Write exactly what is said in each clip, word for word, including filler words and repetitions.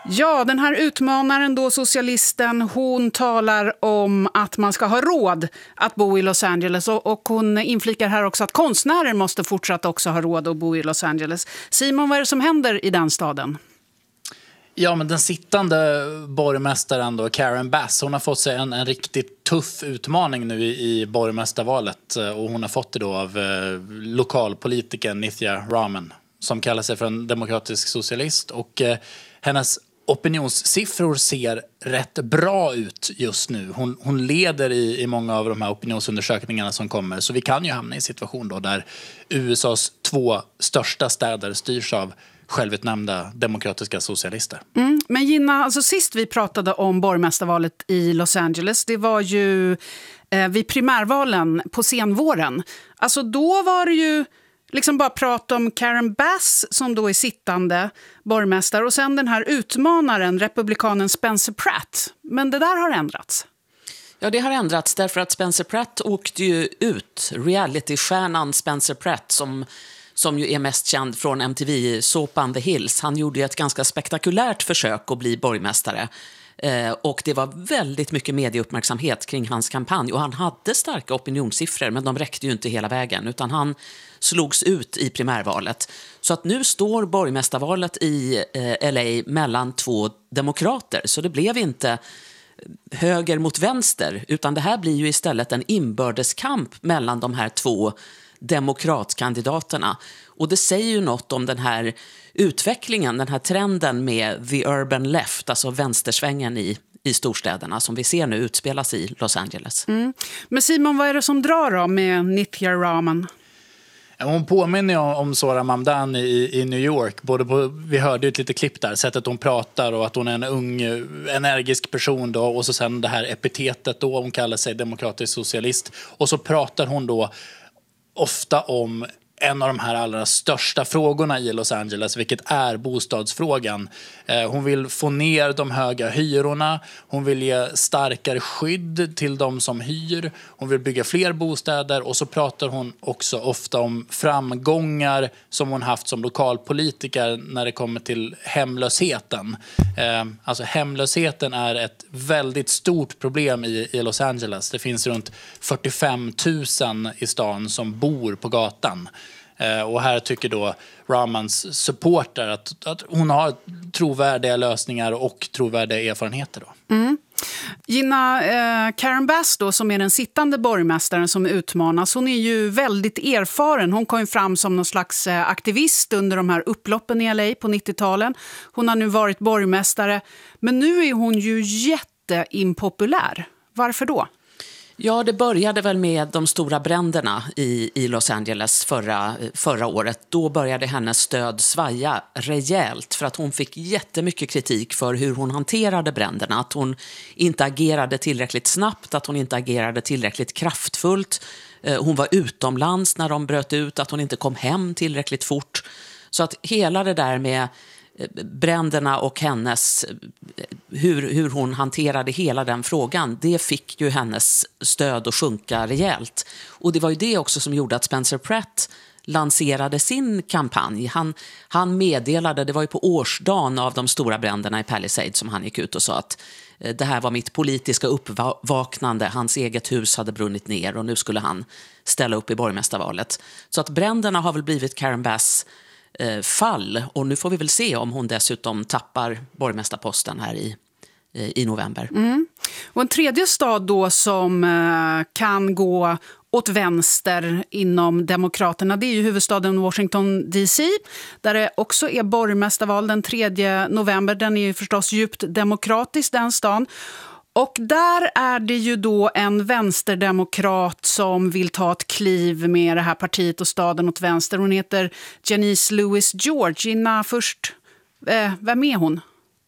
Ja, den här utmanaren då, socialisten, hon talar om att man ska ha råd att bo i Los Angeles. Och, och hon inflikar här också att konstnärer måste fortsatt också ha råd att bo i Los Angeles. Simon, vad är det som händer i den staden? Ja, men den sittande borgmästaren då, Karen Bass, hon har fått sig en, en riktigt tuff utmaning nu i, i borgmästarvalet. Och hon har fått det då av eh, lokalpolitikern Nithya Raman, som kallar sig för en demokratisk socialist. Och eh, hennes opinionssiffror ser rätt bra ut just nu. Hon, hon leder i, i många av de här opinionsundersökningarna som kommer. Så vi kan ju hamna i en situation då där U S A:s två största städer styrs av självutnämnda demokratiska socialister. Mm, men Gina, alltså sist vi pratade om borgmästarvalet i Los Angeles, det var ju eh, vid primärvalen på senvåren. Alltså då var det ju liksom bara prat om Karen Bass som då är sittande borgmästare och sen den här utmanaren, republikanen Spencer Pratt. Men det där har ändrats. Ja, det har ändrats därför att Spencer Pratt åkte ju ut. Reality-stjärnan Spencer Pratt som, som ju är mest känd från M T V-såpan The Hills. Han gjorde ju ett ganska spektakulärt försök att bli borgmästare. Eh, och det var väldigt mycket medieuppmärksamhet kring hans kampanj. Och han hade starka opinionssiffror, men de räckte ju inte hela vägen. Utan han slogs ut i primärvalet. Så att nu står borgmästarvalet i eh, L A mellan två demokrater. Så det blev inte höger mot vänster, utan det här blir ju istället en inbördeskamp mellan de här två demokratkandidaterna. Och det säger ju något om den här utvecklingen, den här trenden med the urban left, alltså vänstersvängen i, i storstäderna som vi ser nu utspelas i Los Angeles. Mm. Men Simon, vad är det som drar då med Nithya Raman? Hon påminner om, om Zohran Mamdani i, i New York. Både på, vi hörde ett litet klipp där, sättet hon pratar och att hon är en ung, energisk person då, och så sen det här epitetet då, hon kallar sig demokratisk socialist. Och så pratar hon då ofta om en av de här allra största frågorna i Los Angeles, vilket är bostadsfrågan. Eh, hon vill få ner de höga hyrorna, hon vill ge starkare skydd till de som hyr, hon vill bygga fler bostäder, och så pratar hon också ofta om framgångar som hon haft som lokalpolitiker när det kommer till hemlösheten. Eh, alltså hemlösheten är ett väldigt stort problem i, i Los Angeles. Det finns runt fyrtiofem tusen i stan som bor på gatan. Och här tycker då Ramans supporter att, att hon har trovärdiga lösningar och trovärdiga erfarenheter då. Mm. Gina, eh, Karen Bass då, som är den sittande borgmästaren som utmanas, hon är ju väldigt erfaren. Hon kom fram som någon slags eh, aktivist under de här upploppen i L A på nittio-talen. Hon har nu varit borgmästare, men nu är hon ju jätteimpopulär. Varför då? Ja, det började väl med de stora bränderna i, i Los Angeles förra, förra året. Då började hennes stöd svaja rejält för att hon fick jättemycket kritik för hur hon hanterade bränderna. Att hon inte agerade tillräckligt snabbt, att hon inte agerade tillräckligt kraftfullt. Hon var utomlands när de bröt ut, att hon inte kom hem tillräckligt fort. Så att hela det där med bränderna och hennes, hur, hur hon hanterade hela den frågan, det fick ju hennes stöd att sjunka rejält. Och det var ju det också som gjorde att Spencer Pratt lanserade sin kampanj. Han, han meddelade, det var ju på årsdagen av de stora bränderna i Palisades som han gick ut och sa att det här var mitt politiska uppvaknande, hans eget hus hade brunnit ner och nu skulle han ställa upp i borgmästarvalet. Så att bränderna har väl blivit Karen Bass fall, och nu får vi väl se om hon dessutom tappar borgmästarposten här i, i november. Mm. Och en tredje stad då som eh, kan gå åt vänster inom demokraterna, det är ju huvudstaden Washington D C, där det också är borgmästarval den tredje november. Den är ju förstås djupt demokratisk, den stan. Och där är det ju då en vänsterdemokrat som vill ta ett kliv med det här partiet och staden åt vänster. Hon heter Janice Louis George. Gina, först, eh, vem är hon?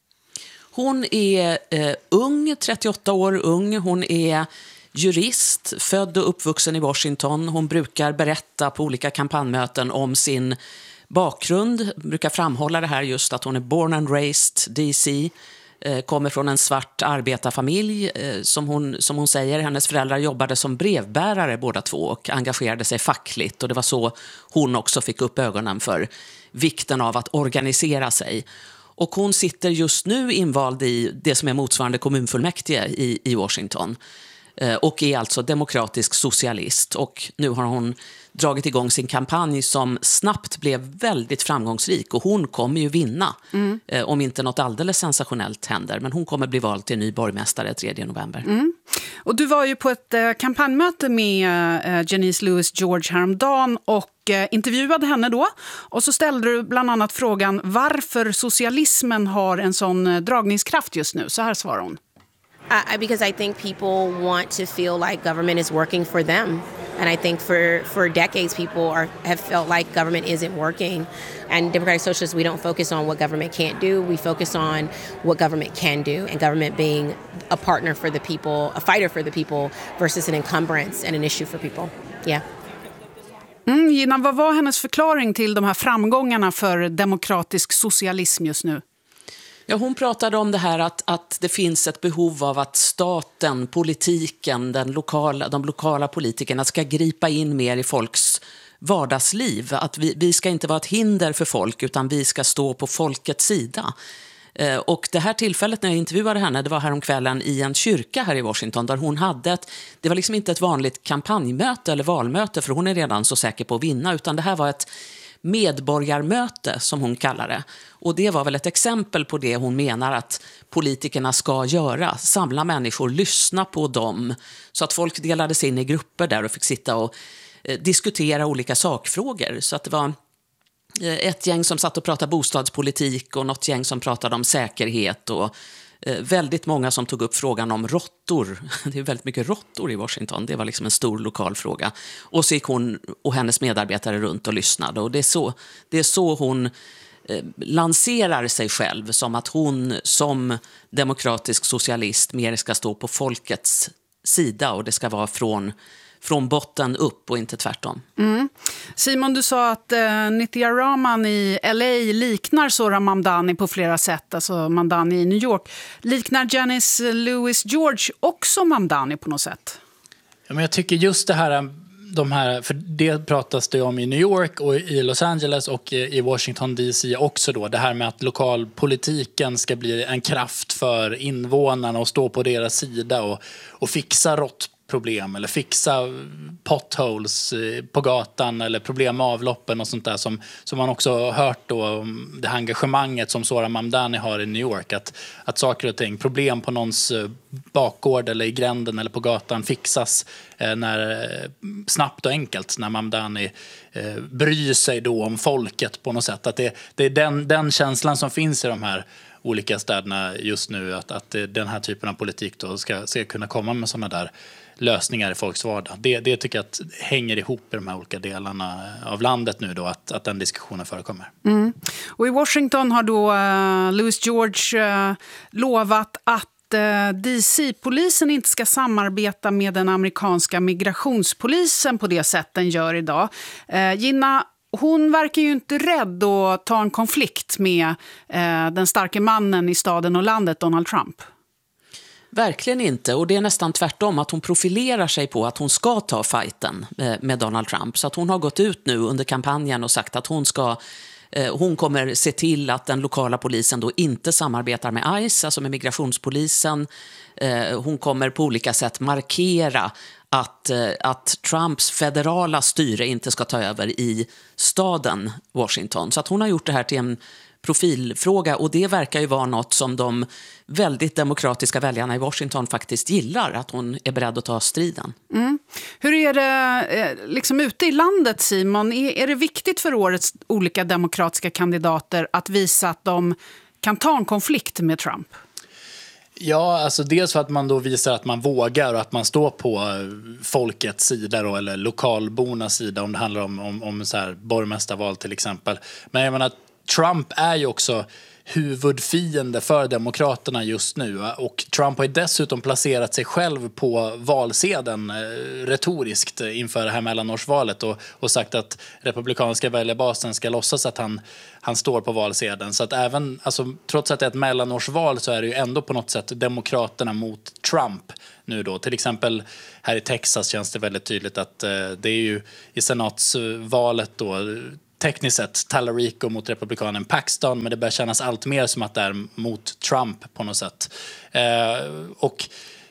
Hon är eh, ung, trettioåtta år ung. Hon är jurist, född och uppvuxen i Washington. Hon brukar berätta på olika kampanjmöten om sin bakgrund. Brukar framhålla det här just att hon är born and raised D C. Kommer från en svart arbetarfamilj, som hon, som hon säger. Hennes föräldrar jobbade som brevbärare båda två och engagerade sig fackligt. Och det var så hon också fick upp ögonen för vikten av att organisera sig. Och hon sitter just nu invald i det som är motsvarande kommunfullmäktige i, i Washington. Eh, och är alltså demokratisk socialist. Och nu har hon dragit igång sin kampanj som snabbt blev väldigt framgångsrik. Och hon kommer ju vinna mm. eh, om inte något alldeles sensationellt händer. Men hon kommer bli vald till ny borgmästare tredje november. Mm. Och du var ju på ett eh, kampanjmöte med eh, Janice Louis George häromdagen och eh, intervjuade henne då. Och så ställde du bland annat frågan varför socialismen har en sån eh, dragningskraft just nu. Så här svarar hon. Uh, because I think people want to feel like government is working for them. And I think for, for decades people are, have felt like government isn't working. And Democratic Socialists, we don't focus on what government can't do. We focus on what government can do. And government being a partner for the people, a fighter for the people versus an encumbrance and an issue for people. Yeah. Mm, Gina, vad var hennes förklaring till de här framgångarna för demokratisk socialism just nu? Ja, hon pratade om det här att, att det finns ett behov av att staten, politiken, den lokala, de lokala politikerna ska gripa in mer i folks vardagsliv. Att vi, vi ska inte vara ett hinder för folk utan vi ska stå på folkets sida. Eh, och det här tillfället när jag intervjuade henne, det var häromkvällen i en kyrka här i Washington där hon hade ett, det var liksom inte ett vanligt kampanjmöte eller valmöte för hon är redan så säker på att vinna, utan det här var ett medborgarmöte som hon kallar det. Och det var väl ett exempel på det hon menar att politikerna ska göra. Samla människor, lyssna på dem. Så att folk delades in i grupper där och fick sitta och eh, diskutera olika sakfrågor. Så att det var eh, ett gäng som satt och pratade bostadspolitik och något gäng som pratade om säkerhet och eh, väldigt många som tog upp frågan om råttor. Det är väldigt mycket råttor i Washington. Det var liksom en stor lokal fråga. Och så gick hon och hennes medarbetare runt och lyssnade. Och det är så, det är så hon eh, lanserar sig själv, som att hon som demokratisk socialist mer ska stå på folkets sida och det ska vara från, från botten upp och inte tvärtom. Mm. Simon, du sa att eh, Nithya Raman i L A liknar Zohran Mamdani på flera sätt, alltså Mamdani i New York. Liknar Janice Louis George också Mamdani på något sätt? Ja, men jag tycker just det här, de här, för det pratas det om i New York och i Los Angeles och i Washington D C också då, det här med att lokalpolitiken ska bli en kraft för invånarna och stå på deras sida och, och fixa råttproblem eller fixa potholes på gatan eller problem med avloppen och sånt där som, som man också har hört då, det här engagemanget som Zohran Mamdani har i New York, att, att saker och ting, problem på någons bakgård eller i gränden eller på gatan fixas eh, när, snabbt och enkelt när Mamdani eh, bryr sig då om folket på något sätt. Att det, det är den, den känslan som finns i de här olika städerna just nu, att, att den här typen av politik då ska, ska kunna komma med sådana där lösningar i folks vardag. Det, det tycker jag att hänger ihop i de här olika delarna av landet nu då, att, att den diskussionen förekommer. Mm. Och i Washington har då uh, Louis George uh, lovat att D C-polisen inte ska samarbeta med den amerikanska migrationspolisen på det sätt den gör idag. Eh, Gina, hon verkar ju inte rädd att ta en konflikt med eh, den starka mannen i staden och landet, Donald Trump. Verkligen inte, och det är nästan tvärtom att hon profilerar sig på att hon ska ta fighten med Donald Trump. Så att hon har gått ut nu under kampanjen och sagt att hon ska Hon kommer se till att den lokala polisen då inte samarbetar med ICE, alltså med migrationspolisen. Hon kommer på olika sätt markera att, att Trumps federala styre inte ska ta över i staden Washington. Så att hon har gjort det här till en profilfråga, och det verkar ju vara något som de väldigt demokratiska väljarna i Washington faktiskt gillar, att hon är beredd att ta striden. Mm. Hur är det liksom ute i landet, Simon? Är, är det viktigt för årets olika demokratiska kandidater att visa att de kan ta en konflikt med Trump? Ja, alltså dels för att man då visar att man vågar och att man står på folkets sida då, eller lokalbornas sida om det handlar om, om, om så här borgmästarval till exempel. Men jag menar, Trump är ju också huvudfiende för demokraterna just nu, och Trump har ju dessutom placerat sig själv på valsedeln eh, retoriskt inför det här mellanårsvalet och, och sagt att republikanska väljarbasen ska låtsas att han, han står på valsedeln. Så att även, alltså, trots att det är ett mellanårsval så är det ju ändå på något sätt demokraterna mot Trump nu då. Till exempel här i Texas känns det väldigt tydligt att eh, det är ju i senatsvalet då tekniskt sett Talarico mot republikanen Paxton, men det börjar kännas allt mer som att det är mot Trump på något sätt. Eh, och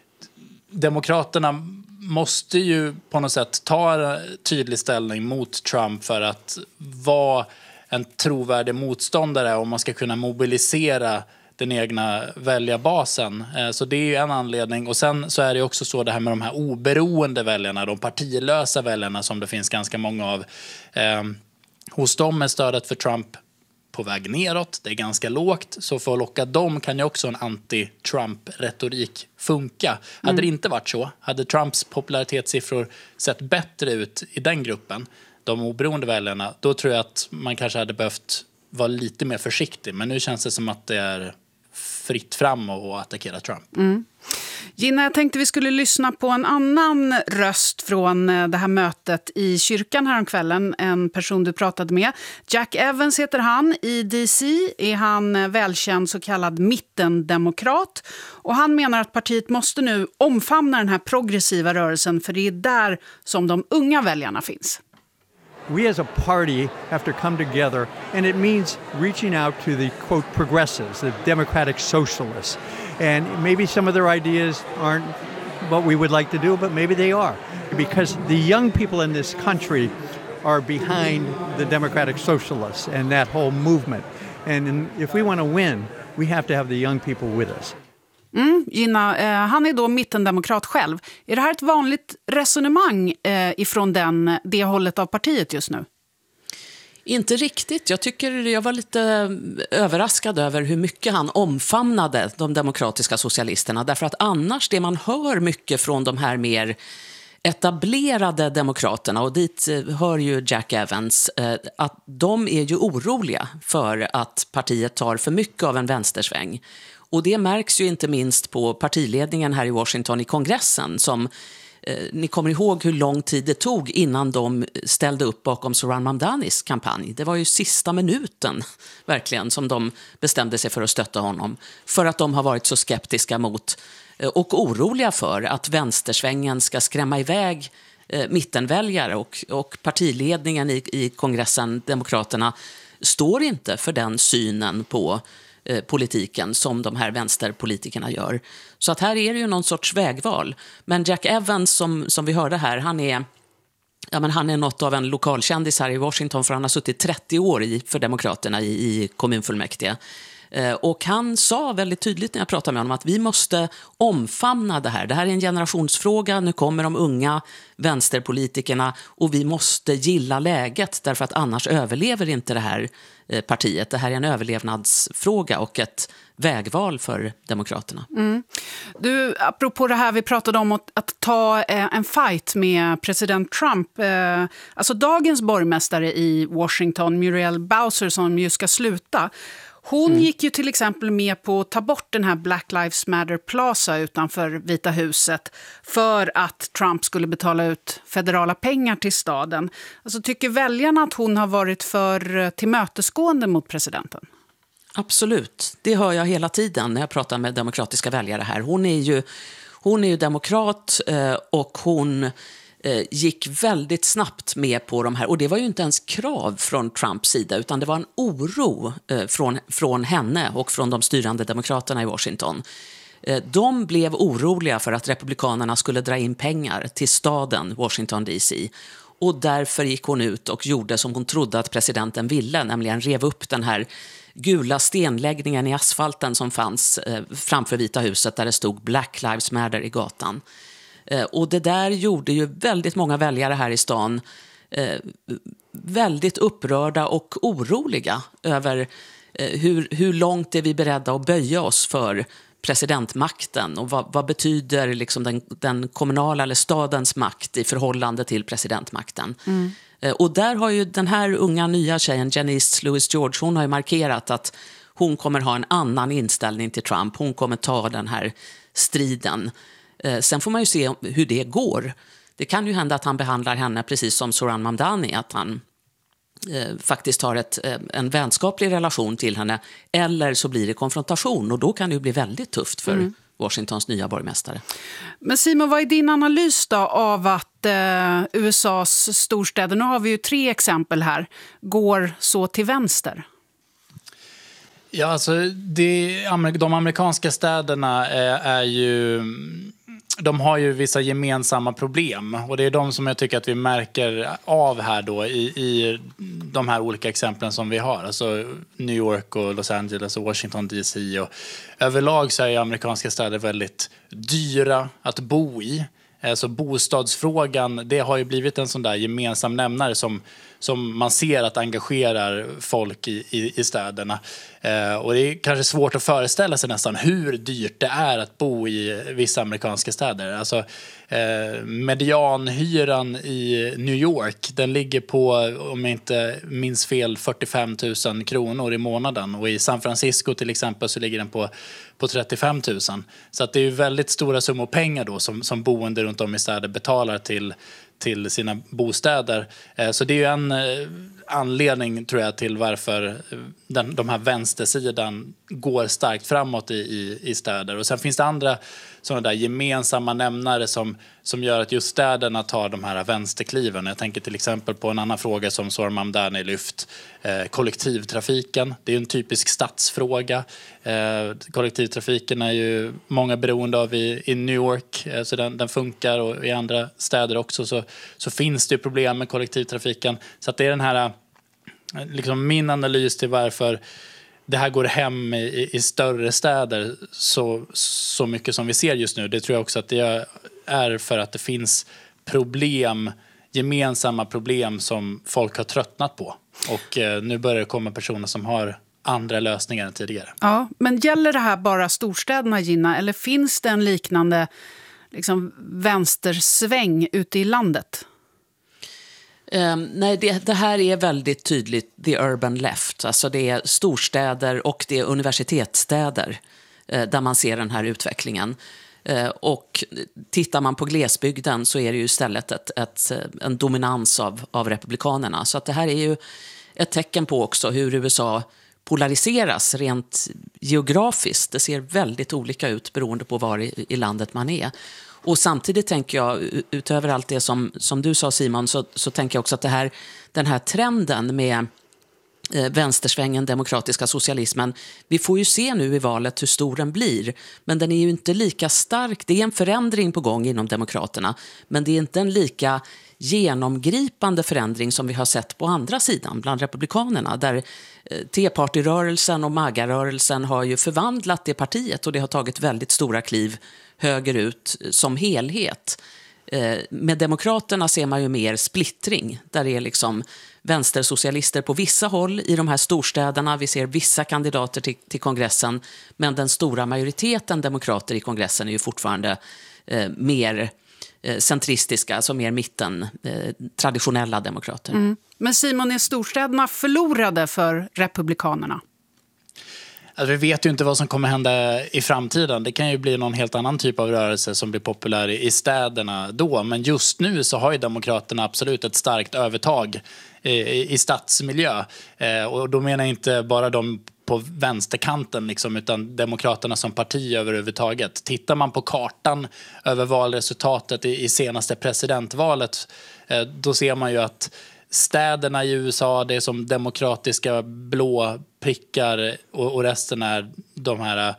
Demokraterna måste ju på något sätt ta tydlig ställning mot Trump för att vara en trovärdig motståndare om man ska kunna mobilisera den egna väljarbasen. Så det är ju en anledning. Och sen så är det också så det här med de här oberoende väljarna, de partilösa väljarna som det finns ganska många av. Eh, hos dem är stödet för Trump på väg neråt. Det är ganska lågt. Så för att locka dem kan ju också en anti-Trump-retorik funka. Mm. Hade det inte varit så, hade Trumps popularitetssiffror sett bättre ut i den gruppen, de oberoende väljarna, då tror jag att man kanske hade behövt vara lite mer försiktig. Men nu känns det som att det är fritt fram och attackera Trump. Mm. Gina, jag tänkte vi skulle lyssna på en annan röst från det här mötet i kyrkan häromkvällen. En person du pratade med. Jack Evans heter han. I D C är han välkänd så kallad mittendemokrat. Och han menar att partiet måste nu omfamna den här progressiva rörelsen, för det är där som de unga väljarna finns. We as a party have to come together, and it means reaching out to the, quote, progressives, the democratic socialists. And maybe some of their ideas aren't what we would like to do, but maybe they are. Because the young people in this country are behind the democratic socialists and that whole movement. And if we want to win, we have to have the young people with us. Mm, Gina, eh, han är då mittendemokrat själv. Är det här ett vanligt resonemang eh, ifrån den, det hållet av partiet just nu? Inte riktigt. Jag tycker jag var lite överraskad över hur mycket han omfamnade de demokratiska socialisterna. Därför att annars det man hör mycket från de här mer etablerade demokraterna, och dit hör ju Jack Evans, att de är ju oroliga för att partiet tar för mycket av en vänstersväng. Och det märks ju inte minst på partiledningen här i Washington i kongressen som eh, ni kommer ihåg hur lång tid det tog innan de ställde upp bakom Zohran Mamdanis kampanj. Det var ju sista minuten verkligen som de bestämde sig för att stötta honom, för att de har varit så skeptiska mot eh, och oroliga för att vänstersvängen ska skrämma iväg eh, mittenväljare, och, och partiledningen i, i kongressen, demokraterna, står inte för den synen på politiken som de här vänsterpolitikerna gör. Så att här är det ju någon sorts vägval. Men Jack Evans som, som vi hörde här, han är, ja, men han är något av en lokalkändis här i Washington, för han har suttit trettio år i, för demokraterna i, i kommunfullmäktige. Eh, och han sa väldigt tydligt när jag pratade med honom att vi måste omfamna det här. Det här är en generationsfråga, nu kommer de unga vänsterpolitikerna och vi måste gilla läget, därför att annars överlever inte det här eh, partiet. Det här är en överlevnadsfråga och ett vägval för demokraterna. Mm. Du, apropå det här vi pratade om att, att ta eh, en fight med president Trump. Eh, alltså dagens borgmästare i Washington, Muriel Bowser, som ju ska sluta. Hon mm. gick ju till exempel med på att ta bort den här Black Lives Matter Plaza utanför Vita huset för att Trump skulle betala ut federala pengar till staden. Alltså, tycker väljarna att hon har varit för tillmötesgående mot presidenten? Absolut, det hör jag hela tiden när jag pratar med demokratiska väljare här. Hon är ju, hon är ju demokrat och hon gick väldigt snabbt med på de här. Och det var ju inte ens krav från Trumps sida, utan det var en oro från, från henne och från de styrande demokraterna i Washington. De blev oroliga för att republikanerna skulle dra in pengar till staden Washington D C. Och därför gick hon ut och gjorde som hon trodde att presidenten ville, nämligen rev upp den här gula stenläggningen i asfalten som fanns eh, framför Vita huset där det stod Black Lives Matter i gatan. Eh, och det där gjorde ju väldigt många väljare här i stan eh, väldigt upprörda och oroliga över eh, hur, hur långt är vi beredda att böja oss för presidentmakten och vad, vad betyder liksom den, den kommunala eller stadens makt i förhållande till presidentmakten. Mm. Och där har ju den här unga nya tjejen Janice Louis George, hon har ju markerat att hon kommer ha en annan inställning till Trump. Hon kommer ta den här striden. Sen får man ju se hur det går. Det kan ju hända att han behandlar henne precis som Zohran Mamdani, att han eh, faktiskt har ett, en vänskaplig relation till henne, eller så blir det konfrontation och då kan det ju bli väldigt tufft för mm. Washingtons nya borgmästare. Men Simon, vad är din analys då av att att eh, U S A:s storstäder, nu har vi ju tre exempel här, går så till vänster? Ja, alltså det, de amerikanska städerna är, är ju... De har ju vissa gemensamma problem och det är de som jag tycker att vi märker av här då i, i de här olika exemplen som vi har. Alltså New York och Los Angeles och Washington D C. Och överlag så är amerikanska städer väldigt dyra att bo i. Så bostadsfrågan, det har ju blivit en sån där gemensam nämnare som, som man ser att engagerar folk i, i, i städerna. Eh, och det är kanske svårt att föreställa sig nästan hur dyrt det är att bo i vissa amerikanska städer. Alltså eh, medianhyran i New York, den ligger på, om jag inte minns fel, fyrtiofem tusen kronor i månaden. Och i San Francisco till exempel så ligger den på på trettiofem tusen. Så att det är ju väldigt stora summor pengar då som, som boende runt om i städer betalar till, till sina bostäder. Eh, så det är ju en eh, anledning tror jag till varför den, de här vänstersidan går starkt framåt i, i, i städer. Och sen finns det andra sådana där gemensamma nämnare som, som gör att just städerna tar de här vänsterkliven. Jag tänker till exempel på en annan fråga som Zohran Mamdani lyft. Eh, kollektivtrafiken, det är en typisk stadsfråga. Eh, kollektivtrafiken är ju många beroende av i, i New York, eh, så den, den funkar, och i andra städer också så, så finns det ju problem med kollektivtrafiken. Så att det är den här, liksom min analys till varför det här går hem i, i större städer så, så mycket som vi ser just nu. Det tror jag också att det är för att det finns problem, gemensamma problem som folk har tröttnat på. Och eh, nu börjar det komma personer som har andra lösningar än tidigare. Ja, men gäller det här bara storstäderna, Gina? Eller finns det en liknande liksom, vänstersväng ute i landet? Um, nej, det, det här är väldigt tydligt the urban left. Alltså det är storstäder och det är universitetsstäder uh, där man ser den här utvecklingen. Uh, och tittar man på glesbygden så är det ju istället ett, ett, en dominans av, av republikanerna. Så att det här är ju ett tecken på också hur U S A polariseras rent geografiskt. Det ser väldigt olika ut beroende på var i, i landet man är. Och samtidigt tänker jag, utöver allt det som, som du sa Simon, så, så tänker jag också att det här, den här trenden med eh, vänstersvängen, demokratiska socialismen, vi får ju se nu i valet hur stor den blir. Men den är ju inte lika stark, det är en förändring på gång inom demokraterna, men det är inte en lika genomgripande förändring som vi har sett på andra sidan bland republikanerna, där eh, Tea-party-rörelsen och MAGA-rörelsen har ju förvandlat det partiet och det har tagit väldigt stora kliv högerut som helhet. Eh, med demokraterna ser man ju mer splittring, där det är liksom vänstersocialister på vissa håll i de här storstäderna. Vi ser vissa kandidater till, till kongressen, men den stora majoriteten demokrater i kongressen är ju fortfarande eh, mer eh, centristiska, alltså mer mitten, eh, traditionella demokrater. Mm. Men Simon, är storstäderna förlorade för republikanerna? Alltså, vi vet ju inte vad som kommer hända i framtiden. Det kan ju bli någon helt annan typ av rörelse som blir populär i städerna då. Men just nu så har ju demokraterna absolut ett starkt övertag i, i stadsmiljö. Eh, och då menar jag inte bara de på vänsterkanten liksom, utan demokraterna som parti överhuvudtaget. Tittar man på kartan över valresultatet i, i senaste presidentvalet eh, då ser man ju att städerna i U S A, det är som demokratiska blå prickar och, och resten är de här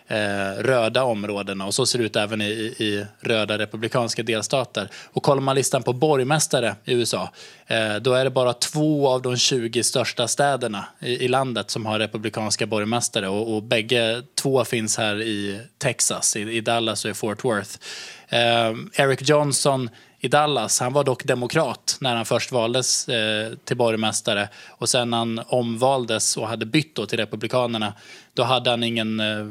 eh, röda områdena. Och så ser det ut även i, i röda republikanska delstater. Och kollar man listan på borgmästare i U S A, eh, då är det bara två av de tjugo största städerna i, i landet som har republikanska borgmästare. Och, och bägge två finns här i Texas, i, i Dallas och i Fort Worth. Eh, Eric Johnson i Dallas, han var dock demokrat när han först valdes eh, till borgmästare, och sen när han omvaldes och hade bytt då till republikanerna, då hade han ingen eh,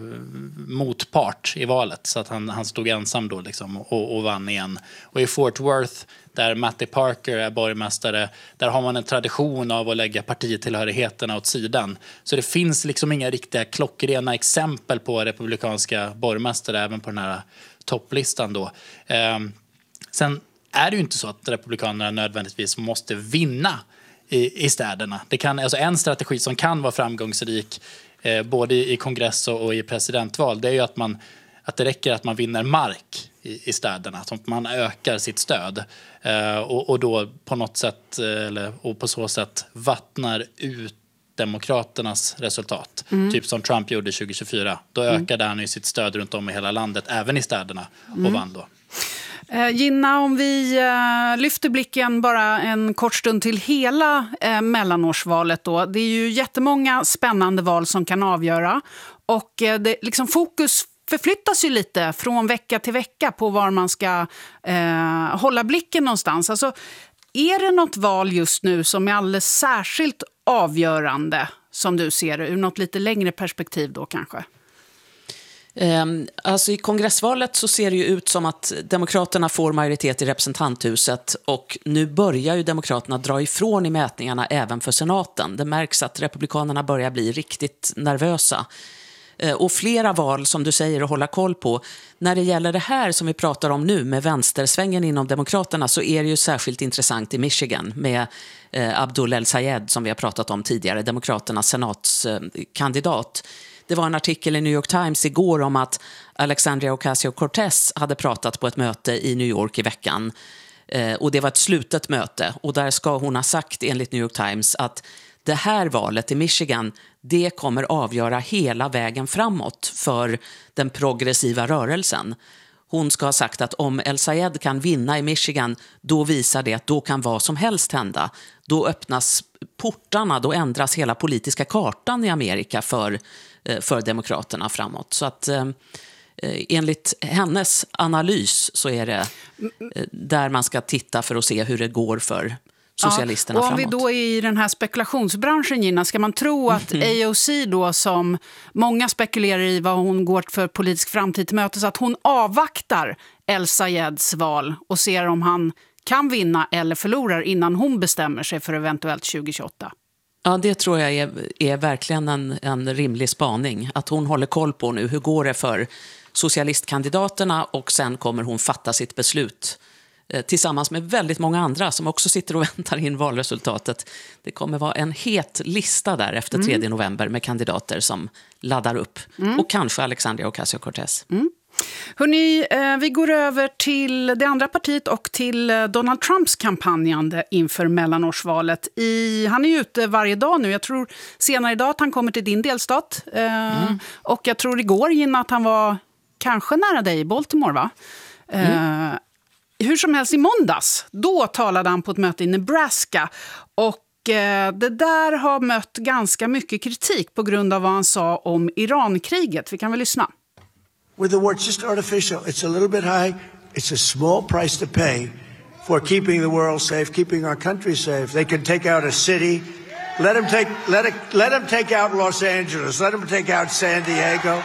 motpart i valet, så att han, han stod ensam då liksom och, och vann igen. Och i Fort Worth, där Matty Parker är borgmästare, där har man en tradition av att lägga partitillhörigheterna åt sidan. Så det finns liksom inga riktiga klockrena exempel på republikanska borgmästare även på den här topplistan då. Eh, sen är det ju inte så att republikanerna nödvändigtvis måste vinna i, i städerna. Det kan, alltså en strategi som kan vara framgångsrik eh, både i kongress och, och i presidentval, det är ju att, man, att det räcker att man vinner mark i, i städerna. Så man ökar sitt stöd eh, och, och då på något sätt eller, och på så sätt vattnar ut Demokraternas resultat. Mm. Typ som Trump gjorde tjugo tjugofyra. Då ökade mm. han ju sitt stöd runt om i hela landet, även i städerna, och mm. vann då. Eh, Gina, om vi eh, lyfter blicken bara en kort stund till hela eh, mellanårsvalet då. Det är ju jättemånga spännande val som kan avgöra. Och eh, det, liksom fokus förflyttas ju lite från vecka till vecka på var man ska eh, hålla blicken någonstans. Alltså, är det något val just nu som är alldeles särskilt avgörande som du ser det, ur något lite längre perspektiv då kanske? Um, alltså i kongressvalet så ser det ju ut som att Demokraterna får majoritet i representanthuset, och nu börjar ju Demokraterna dra ifrån i mätningarna även för senaten. Det märks att republikanerna börjar bli riktigt nervösa. Uh, och flera val, som du säger, att hålla koll på. När det gäller det här som vi pratar om nu med vänstersvängen inom Demokraterna, så är det ju särskilt intressant i Michigan med uh, Abdul El-Sayed, som vi har pratat om tidigare, Demokraternas senatskandidat. Uh, Det var en artikel i New York Times igår om att Alexandria Ocasio-Cortez hade pratat på ett möte i New York i veckan. Eh, och det var ett slutet möte. Och där ska hon ha sagt, enligt New York Times, att det här valet i Michigan, det kommer avgöra hela vägen framåt för den progressiva rörelsen. Hon ska ha sagt att om El-Sayed kan vinna i Michigan, då visar det att då kan vad som helst hända. Då öppnas portarna, då ändras hela politiska kartan i Amerika för för Demokraterna framåt. Så att eh, enligt hennes analys så är det eh, där man ska titta för att se hur det går för socialisterna ja, och om framåt. vi då är i den här spekulationsbranschen, Gina, ska man tro att mm-hmm. A O C då, som många spekulerar i vad hon går för politisk framtid till mötes, att hon avvaktar El-Sayeds val och ser om han kan vinna eller förlorar innan hon bestämmer sig för eventuellt tjugo tjugoåtta? Ja, det tror jag är, är verkligen en, en rimlig spaning. Att hon håller koll på nu, hur går det för socialistkandidaterna, och sen kommer hon fatta sitt beslut eh, tillsammans med väldigt många andra som också sitter och väntar in valresultatet. Det kommer vara en het lista där efter tredje mm. november med kandidater som laddar upp. Mm. Och kanske Alexandria Ocasio-Cortez. Mm. Hörrni, eh, vi går över till det andra partiet och till eh, Donald Trumps kampanjande inför mellanårsvalet. I, han är ju ute varje dag nu. Jag tror senare idag att han kommer till din delstat. Eh, mm. Och jag tror igår innan att han var kanske nära dig i Baltimore, va? Mm. Eh, hur som helst, i måndags, då talade han på ett möte i Nebraska. Och eh, det där har mött ganska mycket kritik på grund av vad han sa om Irankriget. Vi kan väl lyssna. With the war, it's just artificial. It's a little bit high. It's a small price to pay for keeping the world safe, keeping our country safe. They can take out a city. Let them take, let it, let them take out Los Angeles. Let them take out San Diego.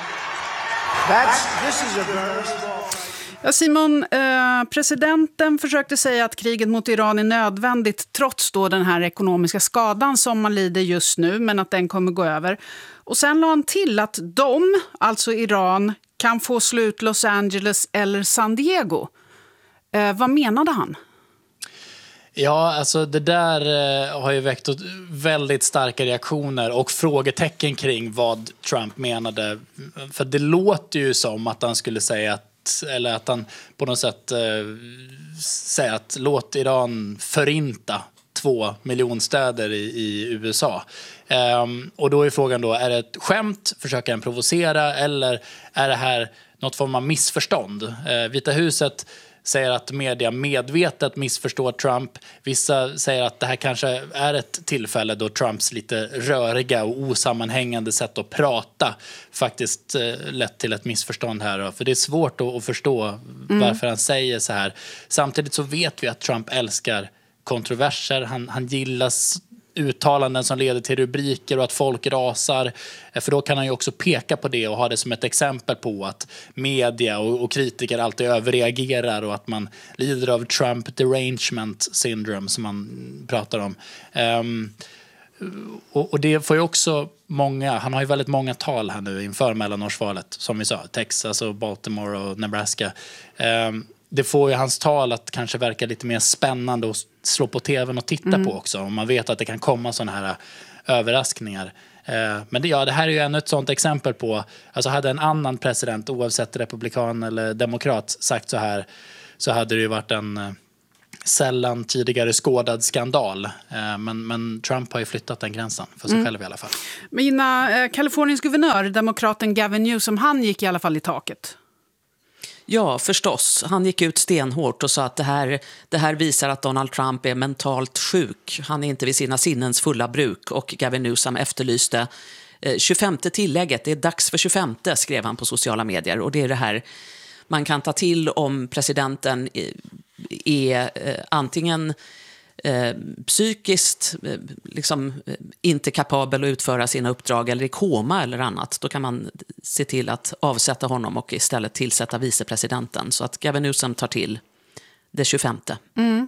That's, this is a very small... Ja, Simon, eh, presidenten försökte säga att kriget mot Iran är nödvändigt trots då den här ekonomiska skadan som man lider just nu, men att den kommer gå över. Och sen la han till att de, alltså Iran, kan få slut Los Angeles eller San Diego. Eh, vad menade han? Ja, alltså det där eh, har ju väckt väldigt starka reaktioner och frågetecken kring vad Trump menade. För det låter ju som att han skulle säga att, eller att han på något sätt eh, säger att låt Iran förinta två miljonstäder i, i U S A. Um, och då är frågan då, är det ett skämt, försöker han provocera, eller är det här något form av missförstånd? Uh, Vita huset säger att media medvetet missförstår Trump. Vissa säger att det här kanske är ett tillfälle då Trumps lite röriga och osammanhängande sätt att prata faktiskt uh, lett till ett missförstånd här. Då. För det är svårt att, att förstå mm. varför han säger så här. Samtidigt så vet vi att Trump älskar kontroverser. Han, han gillas uttalanden som leder till rubriker och att folk rasar. För då kan han ju också peka på det och ha det som ett exempel på att media och, och kritiker alltid överreagerar och att man lider av Trump derangement syndrome som man pratar om. Um, och, och det får ju också många, han har ju väldigt många tal här nu inför mellanårsvalet, som vi sa, Texas och Baltimore och Nebraska. Um, det får ju hans tal att kanske verka lite mer spännande och slå på tvn och titta mm. på också. Om man vet att det kan komma såna här överraskningar. Eh, men det, ja, det här är ju ännu ett sånt exempel på, alltså hade en annan president, oavsett republikan eller demokrat, sagt så här, så hade det ju varit en eh, sällan tidigare skådad skandal. Eh, men, men Trump har ju flyttat den gränsen för sig mm. själv i alla fall. Mina eh, Kaliforniens guvernör, demokraten Gavin Newsom, han gick i alla fall i taket. Ja, förstås. Han gick ut stenhårt och sa att det här, det här visar att Donald Trump är mentalt sjuk. Han är inte vid sina sinnens fulla bruk. Och Gavin Newsom efterlyste eh, tjugofemte tillägget. Det är dags för tjugofemte, skrev han på sociala medier. Och det är det här man kan ta till om presidenten är, är eh, antingen eh, psykiskt eh, liksom, eh, inte kapabel att utföra sina uppdrag eller i koma eller annat. Då kan man se till att avsätta honom och istället tillsätta vicepresidenten. Så att Gavin Newsom tar till det tjugofemte. Mm.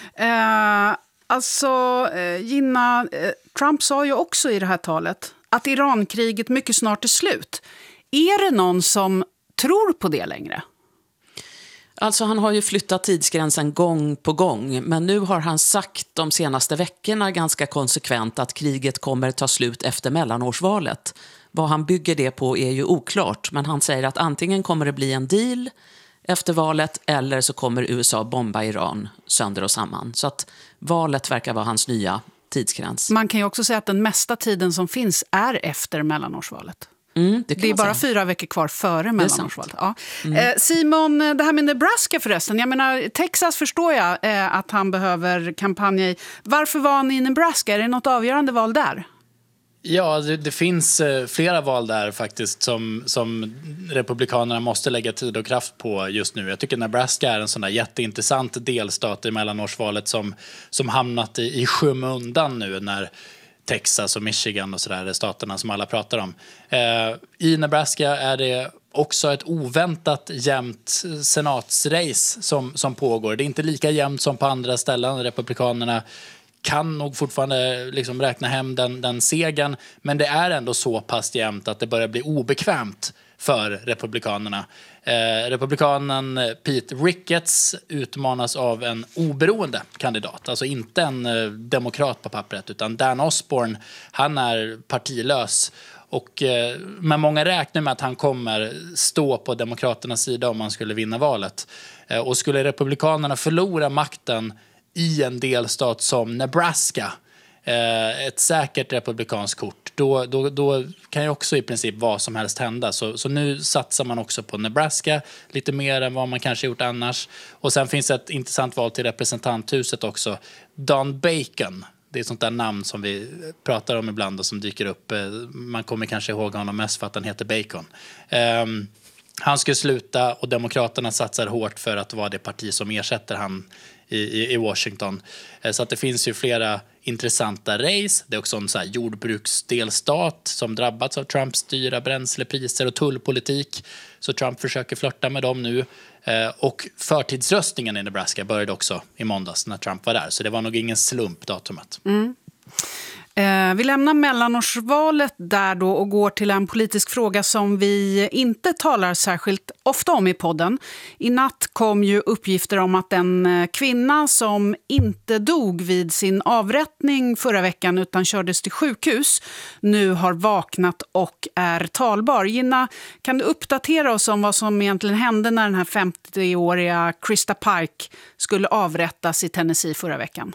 Eh, alltså, eh, Gina, eh, Trump sa ju också i det här talet att Irankriget mycket snart är slut. Är det någon som tror på det längre? Alltså han har ju flyttat tidsgränsen gång på gång, men nu har han sagt de senaste veckorna ganska konsekvent att kriget kommer ta slut efter mellanårsvalet. Vad han bygger det på är ju oklart, men han säger att antingen kommer det bli en deal efter valet eller så kommer U S A bomba Iran sönder och samman. Så att valet verkar vara hans nya tidsgräns. Man kan ju också säga att den mesta tiden som finns är efter mellanårsvalet. Mm, det, det är bara säga. fyra veckor kvar före mellanårsvalet. Ja. Mm. Eh, Simon, det här med Nebraska förresten. Jag menar, Texas förstår jag eh, att han behöver kampanja i. Varför var han i Nebraska? Är det något avgörande val där? Ja, det, det finns eh, flera val där faktiskt som, som republikanerna måste lägga tid och kraft på just nu. Jag tycker Nebraska är en sån där jätteintressant delstat i mellanårsvalet som, som hamnat i, i skymundan nu när Texas och Michigan och sådär är staterna som alla pratar om. Eh, I Nebraska är det också ett oväntat jämnt senatsrace som, som pågår. Det är inte lika jämnt som på andra ställen. Republikanerna kan nog fortfarande liksom räkna hem den, den segern, men det är ändå så pass jämnt att det börjar bli obekvämt för republikanerna. Eh, republikanen Pete Ricketts utmanas av en oberoende kandidat, alltså inte en eh, demokrat på pappret, utan Dan Osborne, han är partilös. Och, eh, men många räknar med att han kommer stå på demokraternas sida om man skulle vinna valet. Eh, och skulle republikanerna förlora makten i en delstat som Nebraska, eh, ett säkert republikanskt kort, då, då, då kan ju också i princip vad som helst hända. Så, så nu satsar man också på Nebraska lite mer än vad man kanske gjort annars. Och sen finns ett intressant val till representanthuset också. Don Bacon, det är ett sånt där namn som vi pratar om ibland och som dyker upp. Man kommer kanske ihåg honom mest för att han heter Bacon. Um, han skulle sluta och demokraterna satsar hårt för att vara det parti som ersätter han i, i, i Washington. Så att det finns ju flera intressanta race. Det är också en så här jordbruksdelstat som drabbats av Trumps dyra bränslepriser och tullpolitik. Så Trump försöker flirta med dem nu. Och förtidsröstningen i Nebraska började också i måndags när Trump var där. Så det var nog ingen slump, datumet. Mm. Eh, vi lämnar mellanårsvalet där då och går till en politisk fråga som vi inte talar särskilt ofta om i podden. I natt kom ju uppgifter om att en kvinna som inte dog vid sin avrättning förra veckan utan kördes till sjukhus nu har vaknat och är talbar. Gina, kan du uppdatera oss om vad som egentligen hände när den här femtioåriga Krista Pike skulle avrättas i Tennessee förra veckan?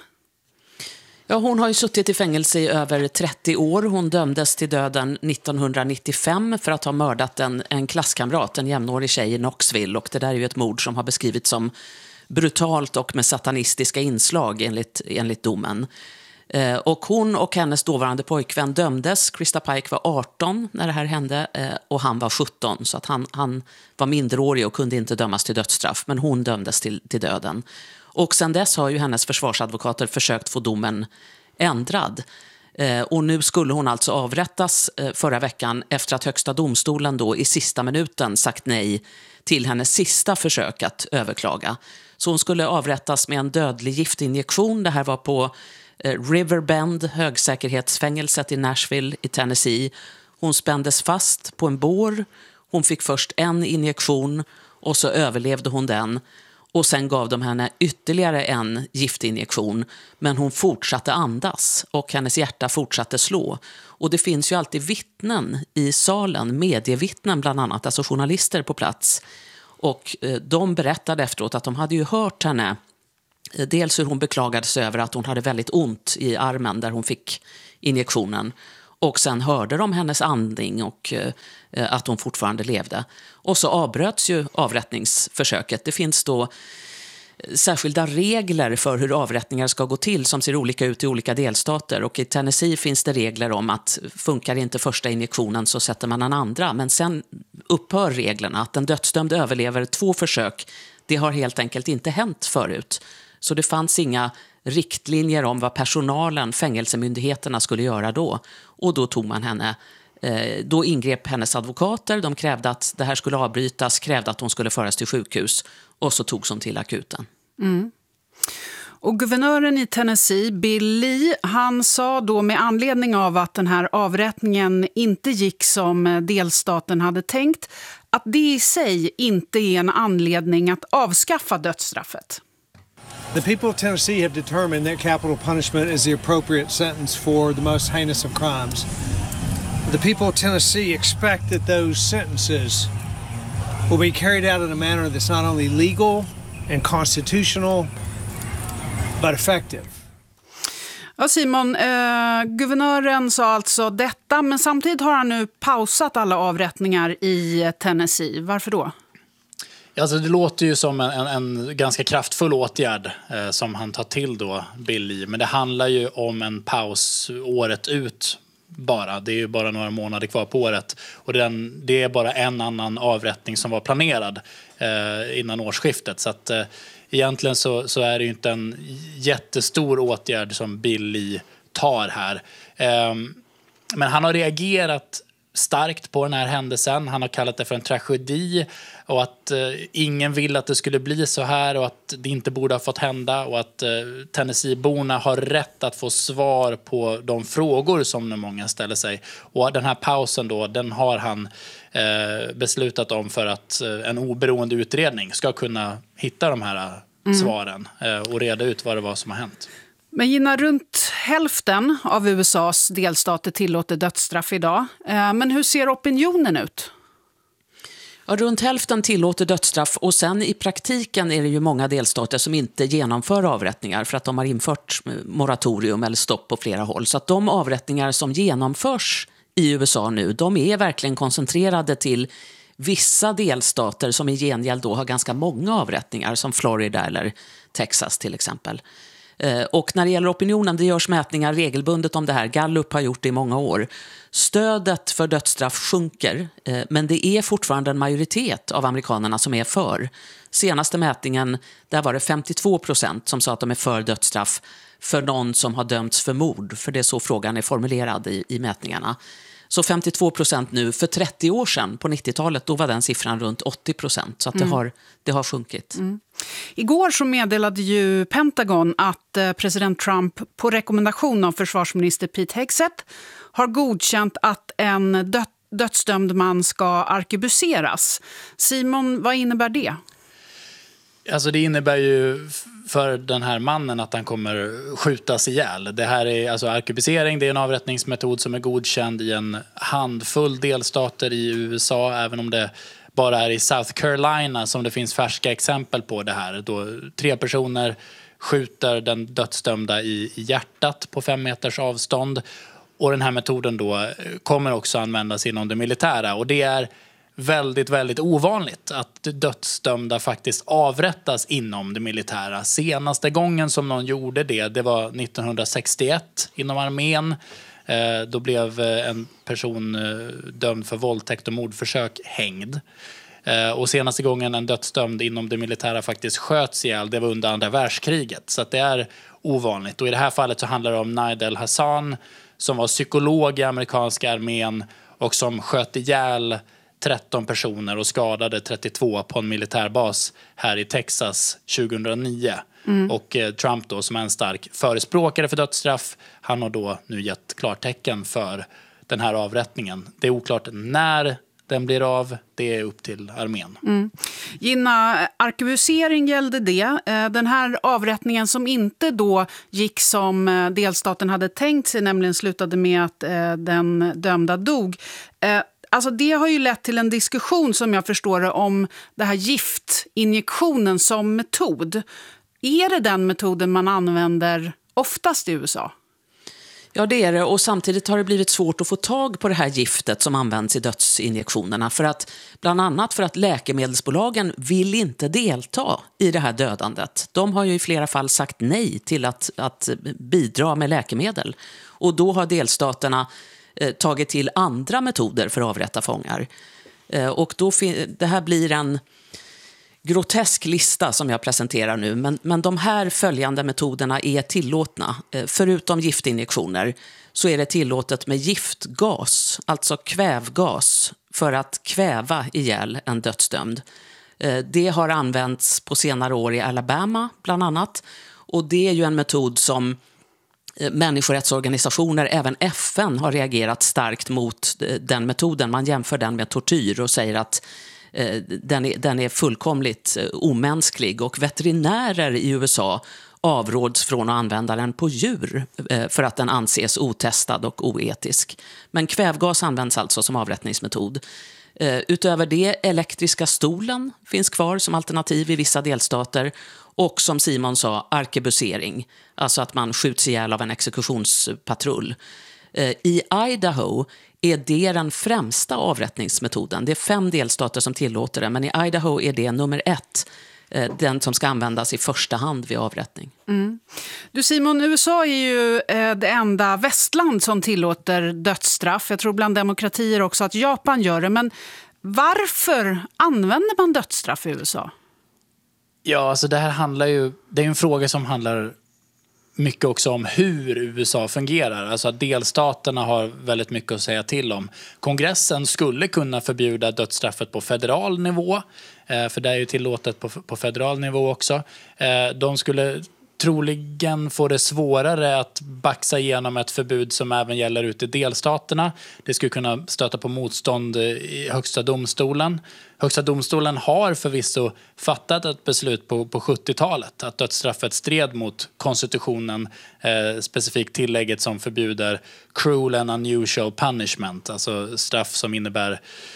Ja, hon har ju suttit i fängelse i över trettio år. Hon dömdes till döden nittonhundranittiofem för att ha mördat en, en klasskamrat, en jämnårig tjej i Knoxville. Och det där är ju ett mord som har beskrivits som brutalt och med satanistiska inslag enligt, enligt domen. Eh, och hon och hennes dåvarande pojkvän dömdes. Krista Pike var arton när det här hände eh, och han var sjutton. Så att han, han var minderårig och kunde inte dömas till dödsstraff. Men hon dömdes till, till döden. Och sen dess har ju hennes försvarsadvokater försökt få domen ändrad. Eh, och nu skulle hon alltså avrättas eh, förra veckan efter att högsta domstolen då i sista minuten sagt nej till hennes sista försök att överklaga. Så hon skulle avrättas med en dödlig giftinjektion. Det här var på eh, Riverbend, högsäkerhetsfängelset i Nashville i Tennessee. Hon spändes fast på en bår. Hon fick först en injektion och så överlevde hon den. Och sen gav de henne ytterligare en giftinjektion, men hon fortsatte andas och hennes hjärta fortsatte slå. Och det finns ju alltid vittnen i salen, medievittnen bland annat, alltså journalister på plats. Och de berättade efteråt att de hade ju hört henne, dels hur hon beklagade sig över att hon hade väldigt ont i armen där hon fick injektionen. Och sen hörde de hennes andning och eh, att hon fortfarande levde. Och så avbröts ju avrättningsförsöket. Det finns då särskilda regler för hur avrättningar ska gå till som ser olika ut i olika delstater. Och i Tennessee finns det regler om att funkar inte första injektionen så sätter man en andra. Men sen upphör reglerna att en dödsdömd överlever två försök. Det har helt enkelt inte hänt förut. Så det fanns inga riktlinjer om vad personalen, fängelsemyndigheterna skulle göra då. Och då tog man henne, eh, då ingrep hennes advokater, de krävde att det här skulle avbrytas, krävde att hon skulle föras till sjukhus och så togs hon till akuten. Mm. Och guvernören i Tennessee, Bill Lee, han sa då med anledning av att den här avrättningen inte gick som delstaten hade tänkt, att det i sig inte är en anledning att avskaffa dödsstraffet. The people of Tennessee have determined that capital punishment is the appropriate sentence for the most heinous of crimes. The people of Tennessee expect that those sentences will be carried out in a manner that's not only legal and constitutional, but effective. Ja, Simon, eh, guvernören sa alltså detta, men samtidigt har han nu pausat alla avrättningar i Tennessee. Varför då? Alltså det låter ju som en, en, en ganska kraftfull åtgärd eh, som han tar till då, Bill Lee. Men det handlar ju om en paus året ut bara. Det är ju bara några månader kvar på året. Och den, det är bara en annan avrättning som var planerad eh, innan årsskiftet. Så att eh, egentligen så, så är det ju inte en jättestor åtgärd som Bill Lee tar här. Eh, men han har reagerat starkt på den här händelsen. Han har kallat det för en tragedi och att eh, ingen vill att det skulle bli så här och att det inte borde ha fått hända och att eh, Tennessee-borna har rätt att få svar på de frågor som nu många ställer sig. Och den här pausen då, den har han eh, beslutat om för att eh, en oberoende utredning ska kunna hitta de här mm. svaren eh, och reda ut vad det var som har hänt. Men Gina, runt hälften av U S A:s delstater tillåter dödsstraff idag. Men hur ser opinionen ut? Ja, runt hälften tillåter dödsstraff och sen i praktiken är det ju många delstater som inte genomför avrättningar för att de har infört moratorium eller stopp på flera håll. Så att de avrättningar som genomförs i U S A nu, de är verkligen koncentrerade till vissa delstater som i gengäld då har ganska många avrättningar som Florida eller Texas till exempel. Och när det gäller opinionen, det görs mätningar regelbundet om det här. Gallup har gjort det i många år. Stödet för dödsstraff sjunker, men det är fortfarande en majoritet av amerikanerna som är för. Senaste mätningen, där var det femtiotvå procent som sa att de är för dödsstraff för någon som har dömts för mord. För det är så frågan är formulerad i, i mätningarna. Så femtiotvå procent nu. För trettio år sedan, på nittiotalet, då var den siffran runt åttio procent. Så att det, mm. har, det har sjunkit. Mm. Igår så meddelade ju Pentagon att president Trump på rekommendation av försvarsminister Pete Hegseth har godkänt att en dö- dödsdömd man ska arkebuseras. Simon, vad innebär det? Alltså det innebär ju för den här mannen att han kommer skjutas ihjäl. Det här är alltså arkebusering, det är en avrättningsmetod som är godkänd i en handfull delstater i U S A, även om det bara är i South Carolina som det finns färska exempel på det här. Då tre personer skjuter den dödsdömda i hjärtat på fem meters avstånd. Och den här metoden då kommer också användas inom det militära. Och det är väldigt, väldigt ovanligt att dödsdömda faktiskt avrättas inom det militära. Senaste gången som någon gjorde det, det var nittonhundrasextioett inom armén. Då blev en person dömd för våldtäkt och mordförsök hängd. Och senaste gången en dödsdömd inom det militära faktiskt sköts ihjäl, det var under andra världskriget. Så att det är ovanligt. Och i det här fallet så handlar det om Nidal Hasan som var psykolog i amerikanska armén och som sköt ihjäl tretton personer och skadade trettiotvå på en militärbas här i Texas tjugohundranio. Mm. Och eh, Trump då, som är en stark förespråkare för dödsstraff, han har då nu gett klartecken för den här avrättningen. Det är oklart när den blir av, det är upp till armén. Mm. Gina, arkebusering gällde det. Den här avrättningen som inte då gick som delstaten hade tänkt sig, nämligen slutade med att den dömda dog. Alltså det har ju lett till en diskussion, som jag förstår det, om det här giftinjektionen som metod. Är det den metoden man använder oftast i U S A? Ja, det är det, och samtidigt har det blivit svårt att få tag på det här giftet som används i dödsinjektionerna, för att, bland annat för att läkemedelsbolagen vill inte delta i det här dödandet. De har ju i flera fall sagt nej till att, att bidra med läkemedel, och då har delstaterna eh, tagit till andra metoder för att avrätta fångar. Eh, och då det här blir en grotesk lista som jag presenterar nu, men, men de här följande metoderna är tillåtna. Eh, förutom giftinjektioner så är det tillåtet med giftgas, alltså kvävgas, för att kväva ihjäl en dödsdömd. Eh, det har använts på senare år i Alabama bland annat, och det är ju en metod som eh, människorättsorganisationer, även F N, har reagerat starkt mot eh, den metoden. Man jämför den med tortyr och säger att Den är, den är fullkomligt omänsklig, och veterinärer i U S A avråds från att använda den på djur för att den anses otestad och oetisk. Men kvävgas används alltså som avrättningsmetod. Utöver det, elektriska stolen finns kvar som alternativ i vissa delstater, och som Simon sa, arkebusering, alltså att man skjuts ihjäl av en exekutionspatrull. I Idaho är det den främsta avrättningsmetoden. Det är fem delstater som tillåter det, men i Idaho är det nummer ett, den som ska användas i första hand vid avrättning. Mm. Du Simon, U S A är ju det enda västland som tillåter dödsstraff. Jag tror bland demokratier också att Japan gör det, men varför använder man dödsstraff i U S A? Ja, alltså det här handlar ju, det är en fråga som handlar mycket också om hur U S A fungerar. Alltså att delstaterna har väldigt mycket att säga till om. Kongressen skulle kunna förbjuda dödsstraffet på federal nivå, för det är ju tillåtet på, på federal nivå också. De skulle troligen få det svårare att baxa igenom ett förbud som även gäller ute i delstaterna. Det skulle kunna stöta på motstånd i högsta domstolen. Högsta domstolen har förvisso fattat ett beslut på, på sjuttiotalet att dödsstraffet stred mot konstitutionen, eh, specifikt tillägget som förbjuder cruel and unusual punishment, alltså straff som innebär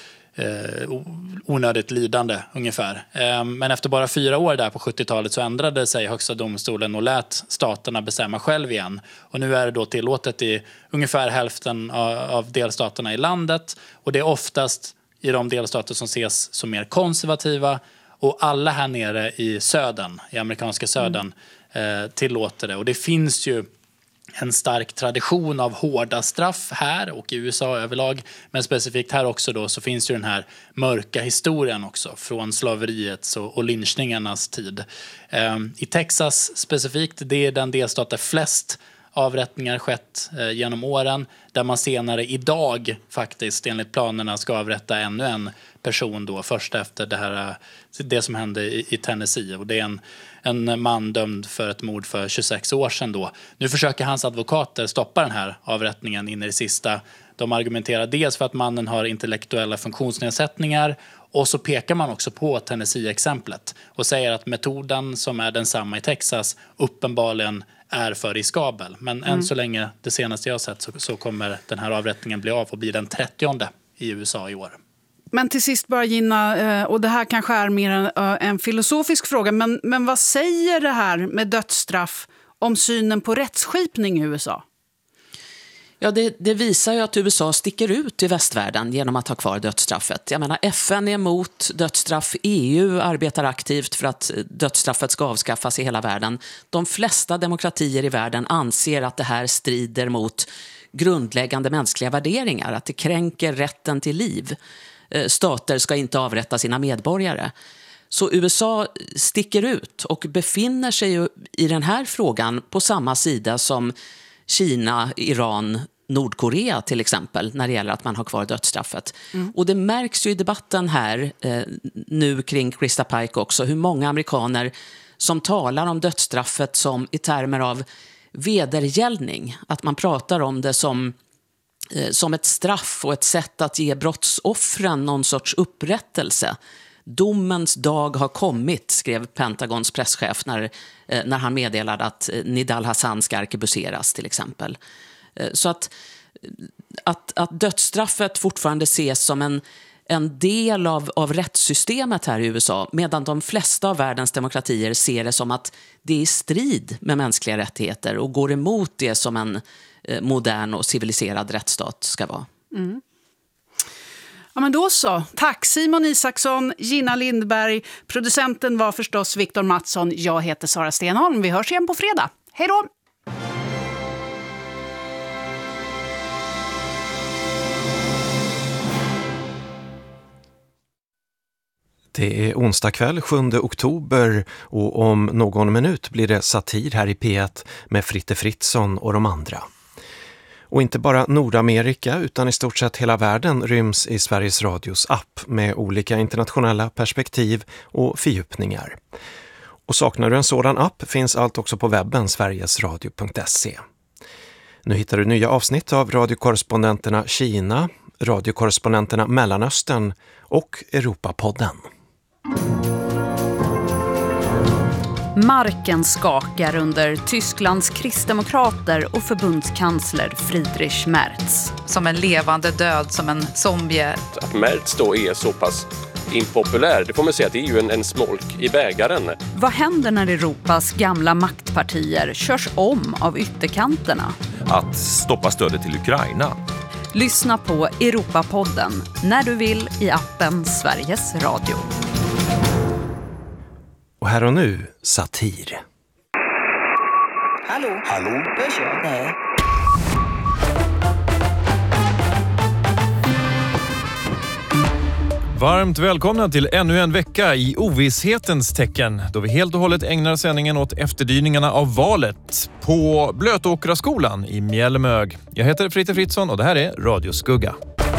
Eh, onödigt lidande ungefär. Eh, men efter bara fyra år där på sjuttiotalet så ändrade sig högsta domstolen och lät staterna bestämma själv igen. Och nu är det då tillåtet i ungefär hälften av, av delstaterna i landet, och det är oftast i de delstater som ses som mer konservativa, och alla här nere i södern, i amerikanska södern, mm. eh, tillåter det. Och det finns ju en stark tradition av hårda straff här och i U S A överlag, men specifikt här också då så finns ju den här mörka historien också från slaveriets och, och lynchningarnas tid. Um, I Texas specifikt, det är den delstat där flest avrättningar skett eh, genom åren, där man senare idag faktiskt enligt planerna ska avrätta ännu en person då, först efter det här, det som hände i, i Tennessee, och det är en, en man dömd för ett mord för tjugosex år sedan då. Nu försöker hans advokater stoppa den här avrättningen in i det sista. De argumenterar dels för att mannen har intellektuella funktionsnedsättningar, och så pekar man också på Tennessee-exemplet och säger att metoden som är densamma i Texas uppenbarligen är för riskabel. Men mm. än så länge, det senaste jag har sett, så, så kommer den här avrättningen bli av och bli den trettionde i U S A i år. Men till sist bara Gina, och det här kanske är mer en, en filosofisk fråga, men, men vad säger det här med dödsstraff om synen på rättsskipning i U S A? Ja, det, det visar ju att U S A sticker ut i västvärlden genom att ha kvar dödsstraffet. Jag menar, F N är emot dödsstraff, E U arbetar aktivt för att dödsstraffet ska avskaffas i hela världen. De flesta demokratier i världen anser att det här strider mot grundläggande mänskliga värderingar, att det kränker rätten till liv. Stater ska inte avrätta sina medborgare. Så U S A sticker ut och befinner sig ju i den här frågan på samma sida som Kina, Iran, Nordkorea till exempel, när det gäller att man har kvar dödsstraffet. Mm. Och det märks ju i debatten här eh, nu kring Krista Pike också, hur många amerikaner som talar om dödsstraffet som i termer av vedergällning. Att man pratar om det som som ett straff och ett sätt att ge brottsoffren någon sorts upprättelse. Domens dag har kommit, skrev Pentagons presschef när, när han meddelade att Nidal Hassan ska arkebuseras till exempel. Så att, att, att dödsstraffet fortfarande ses som en, en del av, av rättssystemet här i U S A, medan de flesta av världens demokratier ser det som att det är i strid med mänskliga rättigheter och går emot det som en eh, modern och civiliserad rättsstat ska vara. Mm. Ja, men då så. Tack Simon Isaksson, Gina Lindberg. Producenten var förstås Viktor Mattsson. Jag heter Sara Stenholm. Vi hörs igen på fredag. Hej då! Det är onsdag kväll, sjunde oktober, och om någon minut blir det satir här i P ett med Fritte Fritzson och de andra. Och inte bara Nordamerika utan i stort sett hela världen ryms i Sveriges Radios app med olika internationella perspektiv och fördjupningar. Och saknar du en sådan app finns allt också på webben sverigesradio punkt se. Nu hittar du nya avsnitt av radiokorrespondenterna Kina, radiokorrespondenterna Mellanöstern och Europapodden. Marken skakar under Tysklands kristdemokrater och förbundskansler Friedrich Merz. Som en levande död, som en zombie. Att Merz då är så pass impopulär, det får man säga att det är ju en, en smolk i bägaren. Vad händer när Europas gamla maktpartier körs om av ytterkanterna? Att stoppa stödet till Ukraina. Lyssna på Europapodden när du vill i appen Sveriges Radio. Och här och nu, satir. Hallå? Hallå? Börs jag? Nej. Varmt välkomna till ännu en vecka i ovisshetens tecken, då vi helt och hållet ägnar sändningen åt efterdyningarna av valet på Blötåkraskolan i Mjällmög. Jag heter Fritte Fritzson och det här är Radio Skugga.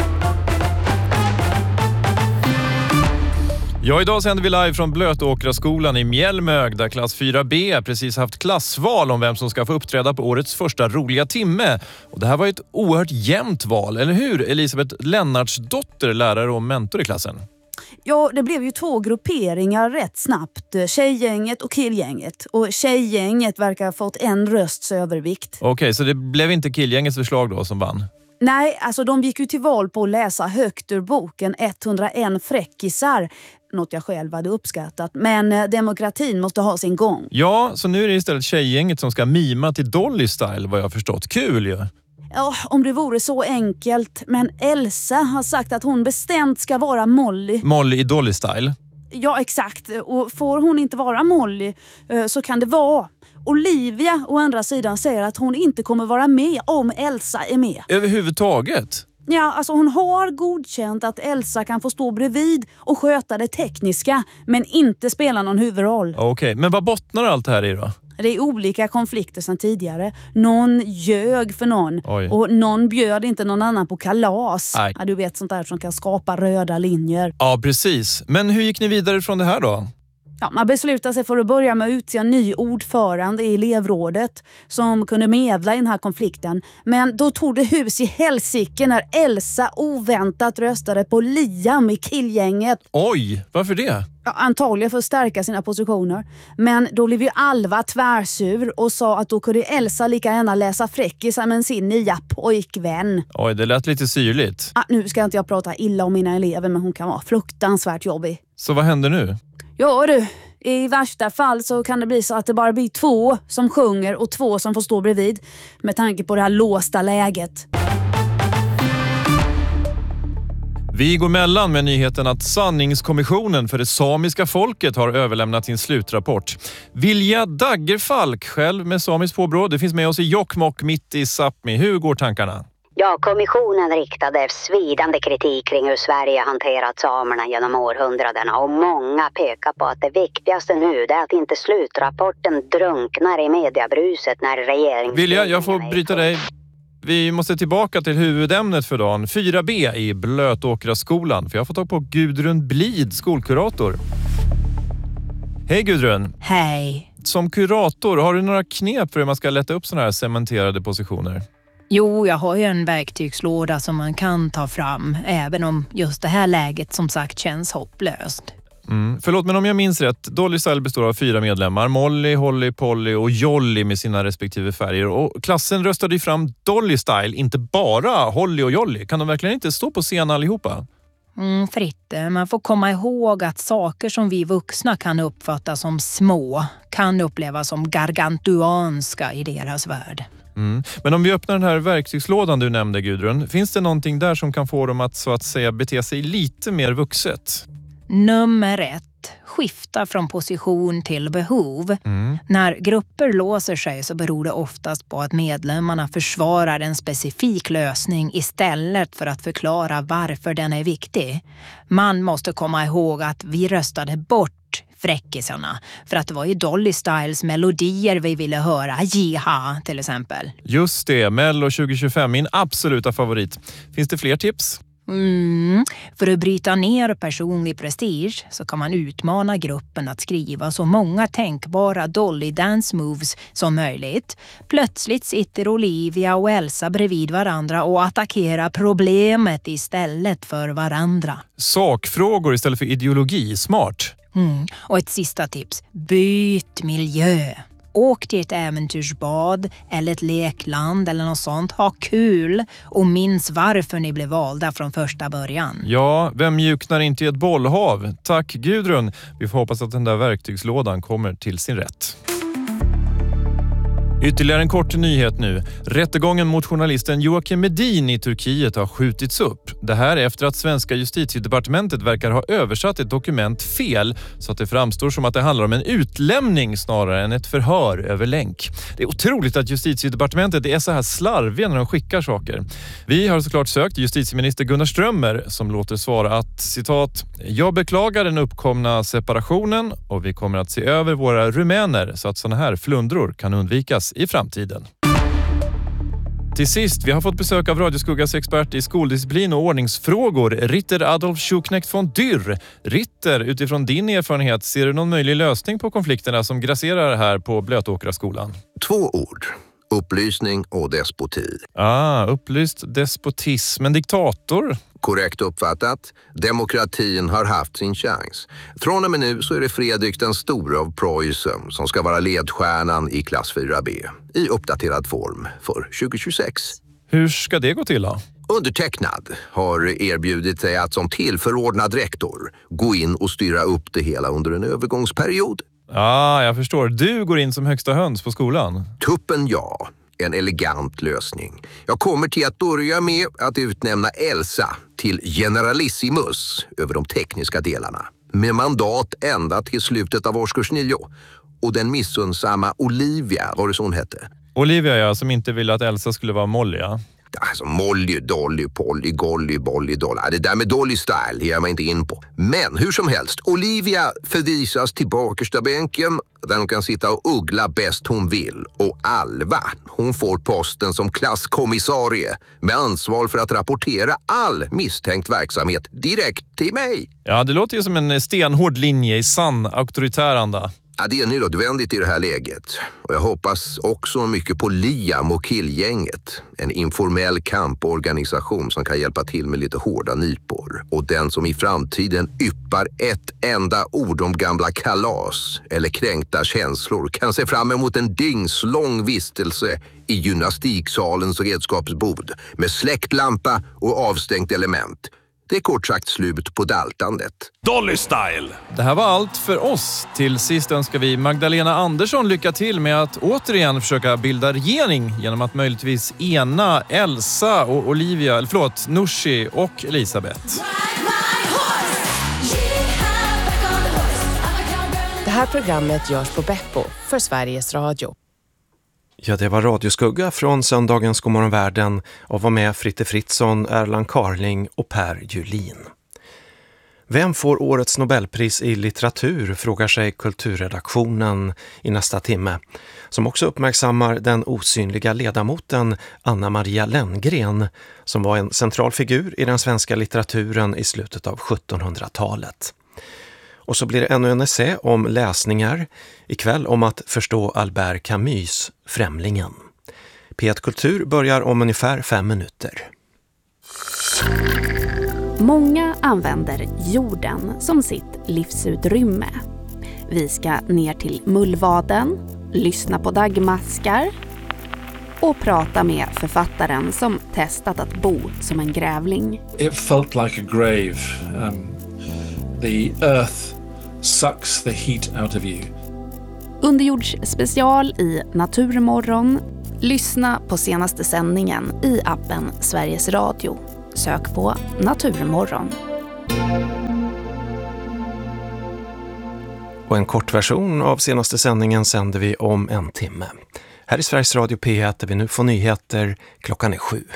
Ja, idag sänder vi live från Blötåkraskolan i Mjällmög där klass fyra B precis haft klassval om vem som ska få uppträda på årets första roliga timme. Och det här var ett oerhört jämnt val, eller hur? Elisabeth Lennartsdotter, lärare och mentor i klassen. Ja, det blev ju två grupperingar rätt snabbt. Tjejgänget och killgänget. Och tjejgänget verkar ha fått en rösts övervikt. Okej, okay, så det blev inte killgängets förslag då som vann? Nej, alltså de gick ju till val på att läsa högt ur boken etthundraen fräckisar. Något jag själv hade uppskattat. Men demokratin måste ha sin gång. Ja, så nu är det istället tjejgänget som ska mima till Dolly Style, vad jag har förstått. Kul ju! Ja, om det vore så enkelt. Men Elsa har sagt att hon bestämt ska vara Molly. Molly i Dolly Style? Ja, exakt. Och får hon inte vara Molly så kan det vara. Olivia å andra sidan säger att hon inte kommer vara med om Elsa är med. Överhuvudtaget? Ja, alltså hon har godkänt att Elsa kan få stå bredvid och sköta det tekniska, men inte spela någon huvudroll. Okej, okay. Men vad bottnar allt här i då? Det är olika konflikter sedan tidigare. Någon ljög för någon. Oj. Och någon bjöd inte någon annan på kalas. Ja, du vet sånt där som kan skapa röda linjer. Ja, precis. Men hur gick ni vidare från det här då? Ja, man beslutade sig för att börja med att utse en ny ordförande i elevrådet som kunde medla i den här konflikten. Men då tog det hus i helsike när Elsa oväntat röstade på Liam i killgänget. Oj, varför det? Ja, antagligen för att stärka sina positioner. Men då blev ju Alva tvärsur och sa att då kunde Elsa lika gärna läsa fräckisar med sin nya pojkvän. Oj, det lät lite syrligt. Ja, nu ska inte jag prata illa om mina elever, men hon kan vara fruktansvärt jobbig. Så vad händer nu? Ja du, i värsta fall så kan det bli så att det bara blir två som sjunger och två som får stå bredvid. Med tanke på det här låsta läget. Vi går mellan med nyheten att Sanningskommissionen för det samiska folket har överlämnat sin slutrapport. Vilja Daggerfalk, själv med samiskt påbrå, det finns med oss i Jokkmokk mitt i Sápmi. Hur går tankarna? Ja, kommissionen riktade svidande kritik kring hur Sverige hanterat samerna genom århundradena och många pekar på att det viktigaste nu är att inte slutrapporten drunknar i mediebruset när regeringen... Vilja, jag får bryta dig. Vi måste tillbaka till huvudämnet för dagen, fyra B i Blötåkraskolan, för jag får tag på Gudrun Blid, skolkurator. Hej Gudrun. Hej. Som kurator, har du några knep för hur man ska lätta upp såna här cementerade positioner? Jo, jag har ju en verktygslåda som man kan ta fram, även om just det här läget som sagt känns hopplöst. Mm. Förlåt, men om jag minns rätt, Dolly Style består av fyra medlemmar. Molly, Holly, Polly och Jolly med sina respektive färger. Och klassen röstade ju fram Dolly Style, inte bara Holly och Jolly. Kan de verkligen inte stå på scen allihopa? Mm, Fritte, man får komma ihåg att saker som vi vuxna kan uppfatta som små kan upplevas som gargantuanska i deras värld. Mm. Men om vi öppnar den här verktygslådan du nämnde, Gudrun, finns det någonting där som kan få dem att så att säga bete sig lite mer vuxet? Nummer ett. Skifta från position till behov. Mm. När grupper låser sig så beror det oftast på att medlemmarna försvarar en specifik lösning istället för att förklara varför den är viktig. Man måste komma ihåg att vi röstade bort fräckisarna för att det var ju Dolly Styles melodier vi ville höra. Jiha till exempel. Just det, Mello tjugo tjugofem, min absoluta favorit. Finns det fler tips? Mm. För att bryta ner personlig prestige så kan man utmana gruppen att skriva så många tänkbara Dolly dance moves som möjligt. Plötsligt sitter Olivia och Elsa bredvid varandra och attackerar problemet istället för varandra. Sakfrågor istället för ideologi, smart. Mm. Och ett sista tips, byt miljö. Åk till ett äventyrsbad eller ett lekland eller något sånt. Ha kul och minns varför ni blev valda från första början. Ja, vem mjuknar inte i ett bollhav? Tack Gudrun. Vi får hoppas att den där verktygslådan kommer till sin rätt. Ytterligare en kort nyhet nu. Rättegången mot journalisten Joakim Medin i Turkiet har skjutits upp. Det här efter att svenska justitiedepartementet verkar ha översatt ett dokument fel så att det framstår som att det handlar om en utlämning snarare än ett förhör över länk. Det är otroligt att justitiedepartementet är så här slarviga när de skickar saker. Vi har såklart sökt justitieminister Gunnar Strömmer som låter svara att, citat, jag beklagar den uppkomna separationen och vi kommer att se över våra rumäner så att såna här flundror kan undvikas i framtiden. Till sist, vi har fått besök av Radioskuggas expert i skoldisciplin och ordningsfrågor, Ritter Adolf Schuknecht von Dürr. Ritter, utifrån din erfarenhet, ser du någon möjlig lösning på konflikterna som grasserar här på Blötåkraskolan? Två ord. Upplysning och despoti. Ah, upplyst despotism. En diktator? Korrekt uppfattat. Demokratin har haft sin chans. Från och med nu så är det Fredrik den store av Preussen som ska vara ledstjärnan i klass fyra B i uppdaterad form för tjugo tjugosex. Hur ska det gå till då? Undertecknad har erbjudit sig att som tillförordnad rektor gå in och styra upp det hela under en övergångsperiod. Ja, ah, jag förstår. Du går in som högsta höns på skolan. Tuppen ja. En elegant lösning. Jag kommer till att börja med att utnämna Elsa till generalissimus över de tekniska delarna. Med mandat ända till slutet av årskurs nio. Och den missunnsamma Olivia, vad det så hon hette. Olivia, ja, som inte ville att Elsa skulle vara Molly, ja. Alltså Molly, Dolly, Polly, Golly, Bolly, Dolly. Det där med Dolly Style ger jag mig inte in på. Men hur som helst, Olivia förvisas till bakersta bänken där hon kan sitta och uggla bäst hon vill. Och Alva, hon får posten som klasskommissarie med ansvar för att rapportera all misstänkt verksamhet direkt till mig. Ja, det låter ju som en stenhård linje i sann auktoritär anda. Ja, det är nödvändigt i det här läget. Och jag hoppas också mycket på Liam och killgänget. En informell kamporganisation som kan hjälpa till med lite hårda nypor. Och den som i framtiden yppar ett enda ord om gamla kalas eller kränkta känslor kan se fram emot en dygnslång vistelse i gymnastiksalens redskapsbord med släktlampa och avstängt element. Det är kort sagt slut på daltandet. Dolly Style! Det här var allt för oss. Till sist önskar vi Magdalena Andersson lycka till med att återigen försöka bilda regering genom att möjligtvis ena Elsa och Olivia, eller förlåt, Nooshi och Elisabeth. Det här programmet görs på Beppo för Sveriges Radio. Ja, det var Radioskugga från söndagens Godmorgonvärlden och var med Fritte Fritzson, Erland Carling och Per Julin. Vem får årets Nobelpris i litteratur, frågar sig kulturredaktionen i nästa timme, som också uppmärksammar den osynliga ledamoten Anna Maria Lenngren, som var en central figur i den svenska litteraturen i slutet av sjuttonhundratalet. Och så blir det ännu en essä om läsningar, ikväll om att förstå Albert Camus' Främlingen. P ett Kultur börjar om ungefär fem minuter. Många använder jorden som sitt livsutrymme. Vi ska ner till Mullvaden, lyssna på dagmaskar och prata med författaren som testat att bo som en grävling. It felt like a grave. Um, the earth sucks the heat out of you. Underjordsspecial i Naturmorgon. Lyssna på senaste sändningen i appen Sveriges Radio. Sök på Naturmorgon. Och en kortversion av senaste sändningen sänder vi om en timme. Här i Sveriges Radio P ett där vi nu får nyheter. Klockan är sju.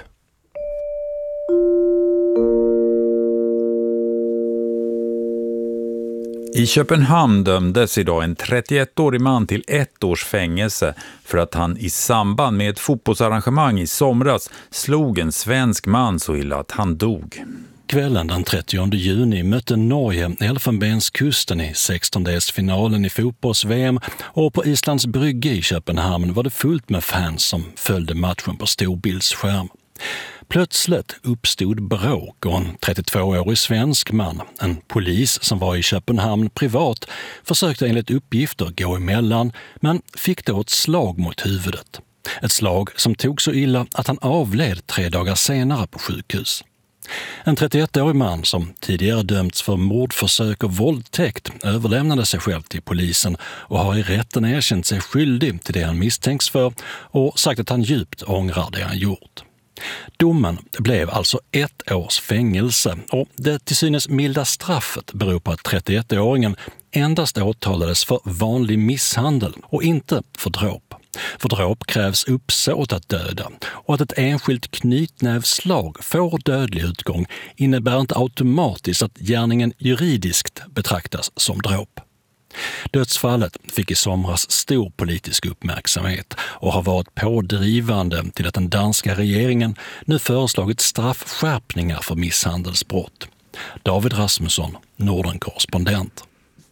I Köpenhamn dömdes idag en trettioettårig man till ett års fängelse för att han i samband med ett fotbollsarrangemang i somras slog en svensk man så illa att han dog. Kvällen den trettionde juni mötte Norge Elfenbenskusten i sextondelsfinalen i fotbolls-V M och på Islands brygge i Köpenhamn var det fullt med fans som följde matchen på storbildsskärm. Plötsligt uppstod bråk och en trettiotvåårig svensk man, en polis som var i Köpenhamn privat, försökte enligt uppgifter gå emellan men fick då ett slag mot huvudet. Ett slag som tog så illa att han avled tre dagar senare på sjukhus. En trettioettårig man som tidigare dömts för mordförsök och våldtäkt överlämnade sig själv till polisen och har i rätten erkänt sig skyldig till det han misstänks för och sagt att han djupt ångrar det han gjort. Domen blev alltså ett års fängelse och det till synes milda straffet beror på att trettioettåringen endast åtalades för vanlig misshandel och inte för dråp. För dråp krävs uppsåt att döda och att ett enskilt knytnävslag får dödlig utgång innebär inte automatiskt att gärningen juridiskt betraktas som dråp. Dödsfallet fick i somras stor politisk uppmärksamhet och har varit pådrivande till att den danska regeringen nu föreslagit straffskärpningar för misshandelsbrott. David Rasmusson, Norden-korrespondent.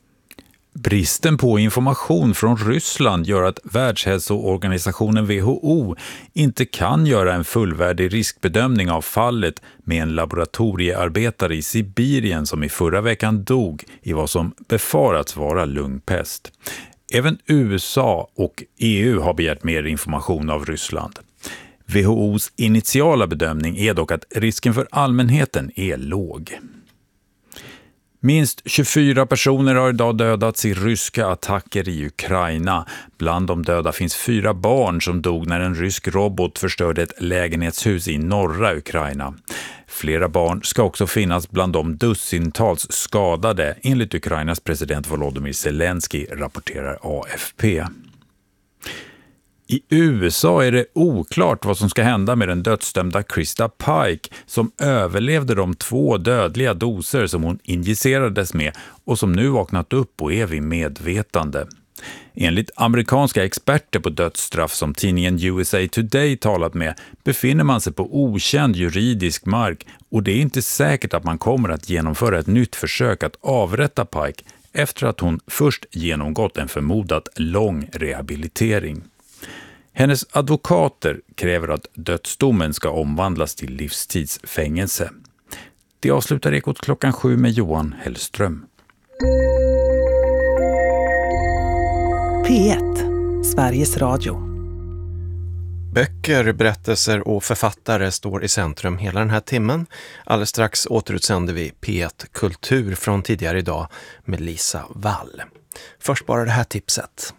Bristen på information från Ryssland gör att Världshälsoorganisationen W H O inte kan göra en fullvärdig riskbedömning av fallet med en laboratoriearbetare i Sibirien som i förra veckan dog i vad som befarats vara lungpest. Även U S A och E U har begärt mer information av Ryssland. W H O:s initiala bedömning är dock att risken för allmänheten är låg. Minst tjugofyra personer har idag dödats i ryska attacker i Ukraina. Bland de döda finns fyra barn som dog när en rysk robot förstörde ett lägenhetshus i norra Ukraina. Flera barn ska också finnas bland de dussintals skadade, enligt Ukrainas president Volodymyr Zelensky, rapporterar A F P. I U S A är det oklart vad som ska hända med den dödsdömda Krista Pike som överlevde de två dödliga doser som hon injicerades med och som nu vaknat upp och är vid medvetande. Enligt amerikanska experter på dödsstraff som tidningen U S A Today talat med befinner man sig på okänd juridisk mark och det är inte säkert att man kommer att genomföra ett nytt försök att avrätta Pike efter att hon först genomgått en förmodat lång rehabilitering. Hennes advokater kräver att dödsdomen ska omvandlas till livstidsfängelse. Det avslutar Ekot klockan sju med Johan Hellström. P ett, Sveriges Radio. Böcker, berättelser och författare står i centrum hela den här timmen. Alldeles strax återutsänder vi P ett Kultur från tidigare idag med Lisa Wall. Först bara det här tipset.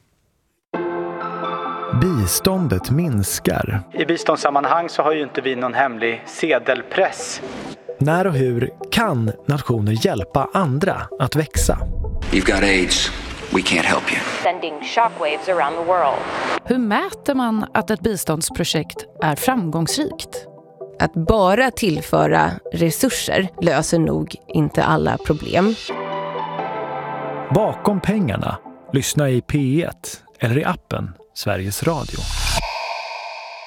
Biståndet minskar. I biståndssammanhang så har ju inte vi någon hemlig sedelpress. När och hur kan nationer hjälpa andra att växa? You've got AIDS. We can't help you. Sending shockwaves around the world. Hur mäter man att ett biståndsprojekt är framgångsrikt? Att bara tillföra resurser löser nog inte alla problem. Bakom pengarna, lyssna i P ett eller i appen Sveriges Radio.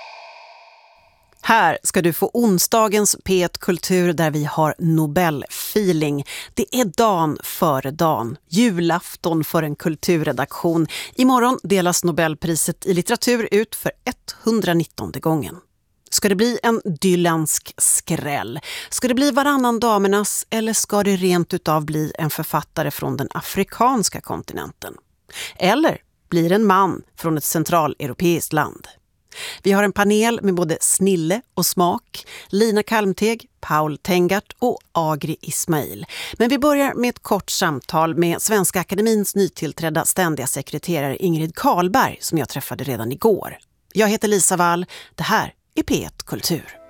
Här ska du få onsdagens P ett Kultur där vi har Nobelfest. feeling. Det är dan före dan, julafton för en kulturredaktion. Imorgon delas Nobelpriset i litteratur ut för etthundranittonde gången. Ska det bli en dylansk skräll? Ska det bli varannan damernas eller ska det rent utav bli en författare från den afrikanska kontinenten? Eller blir en man från ett centraleuropeiskt land? Vi har en panel med både snille och smak, Lina Kalmteg, Paul Tengart och Agri Ismail. Men vi börjar med ett kort samtal med Svenska Akademins nytillträdda ständiga sekreterare Ingrid Karlberg som jag träffade redan igår. Jag heter Lisa Wall, det här är P ett Kultur.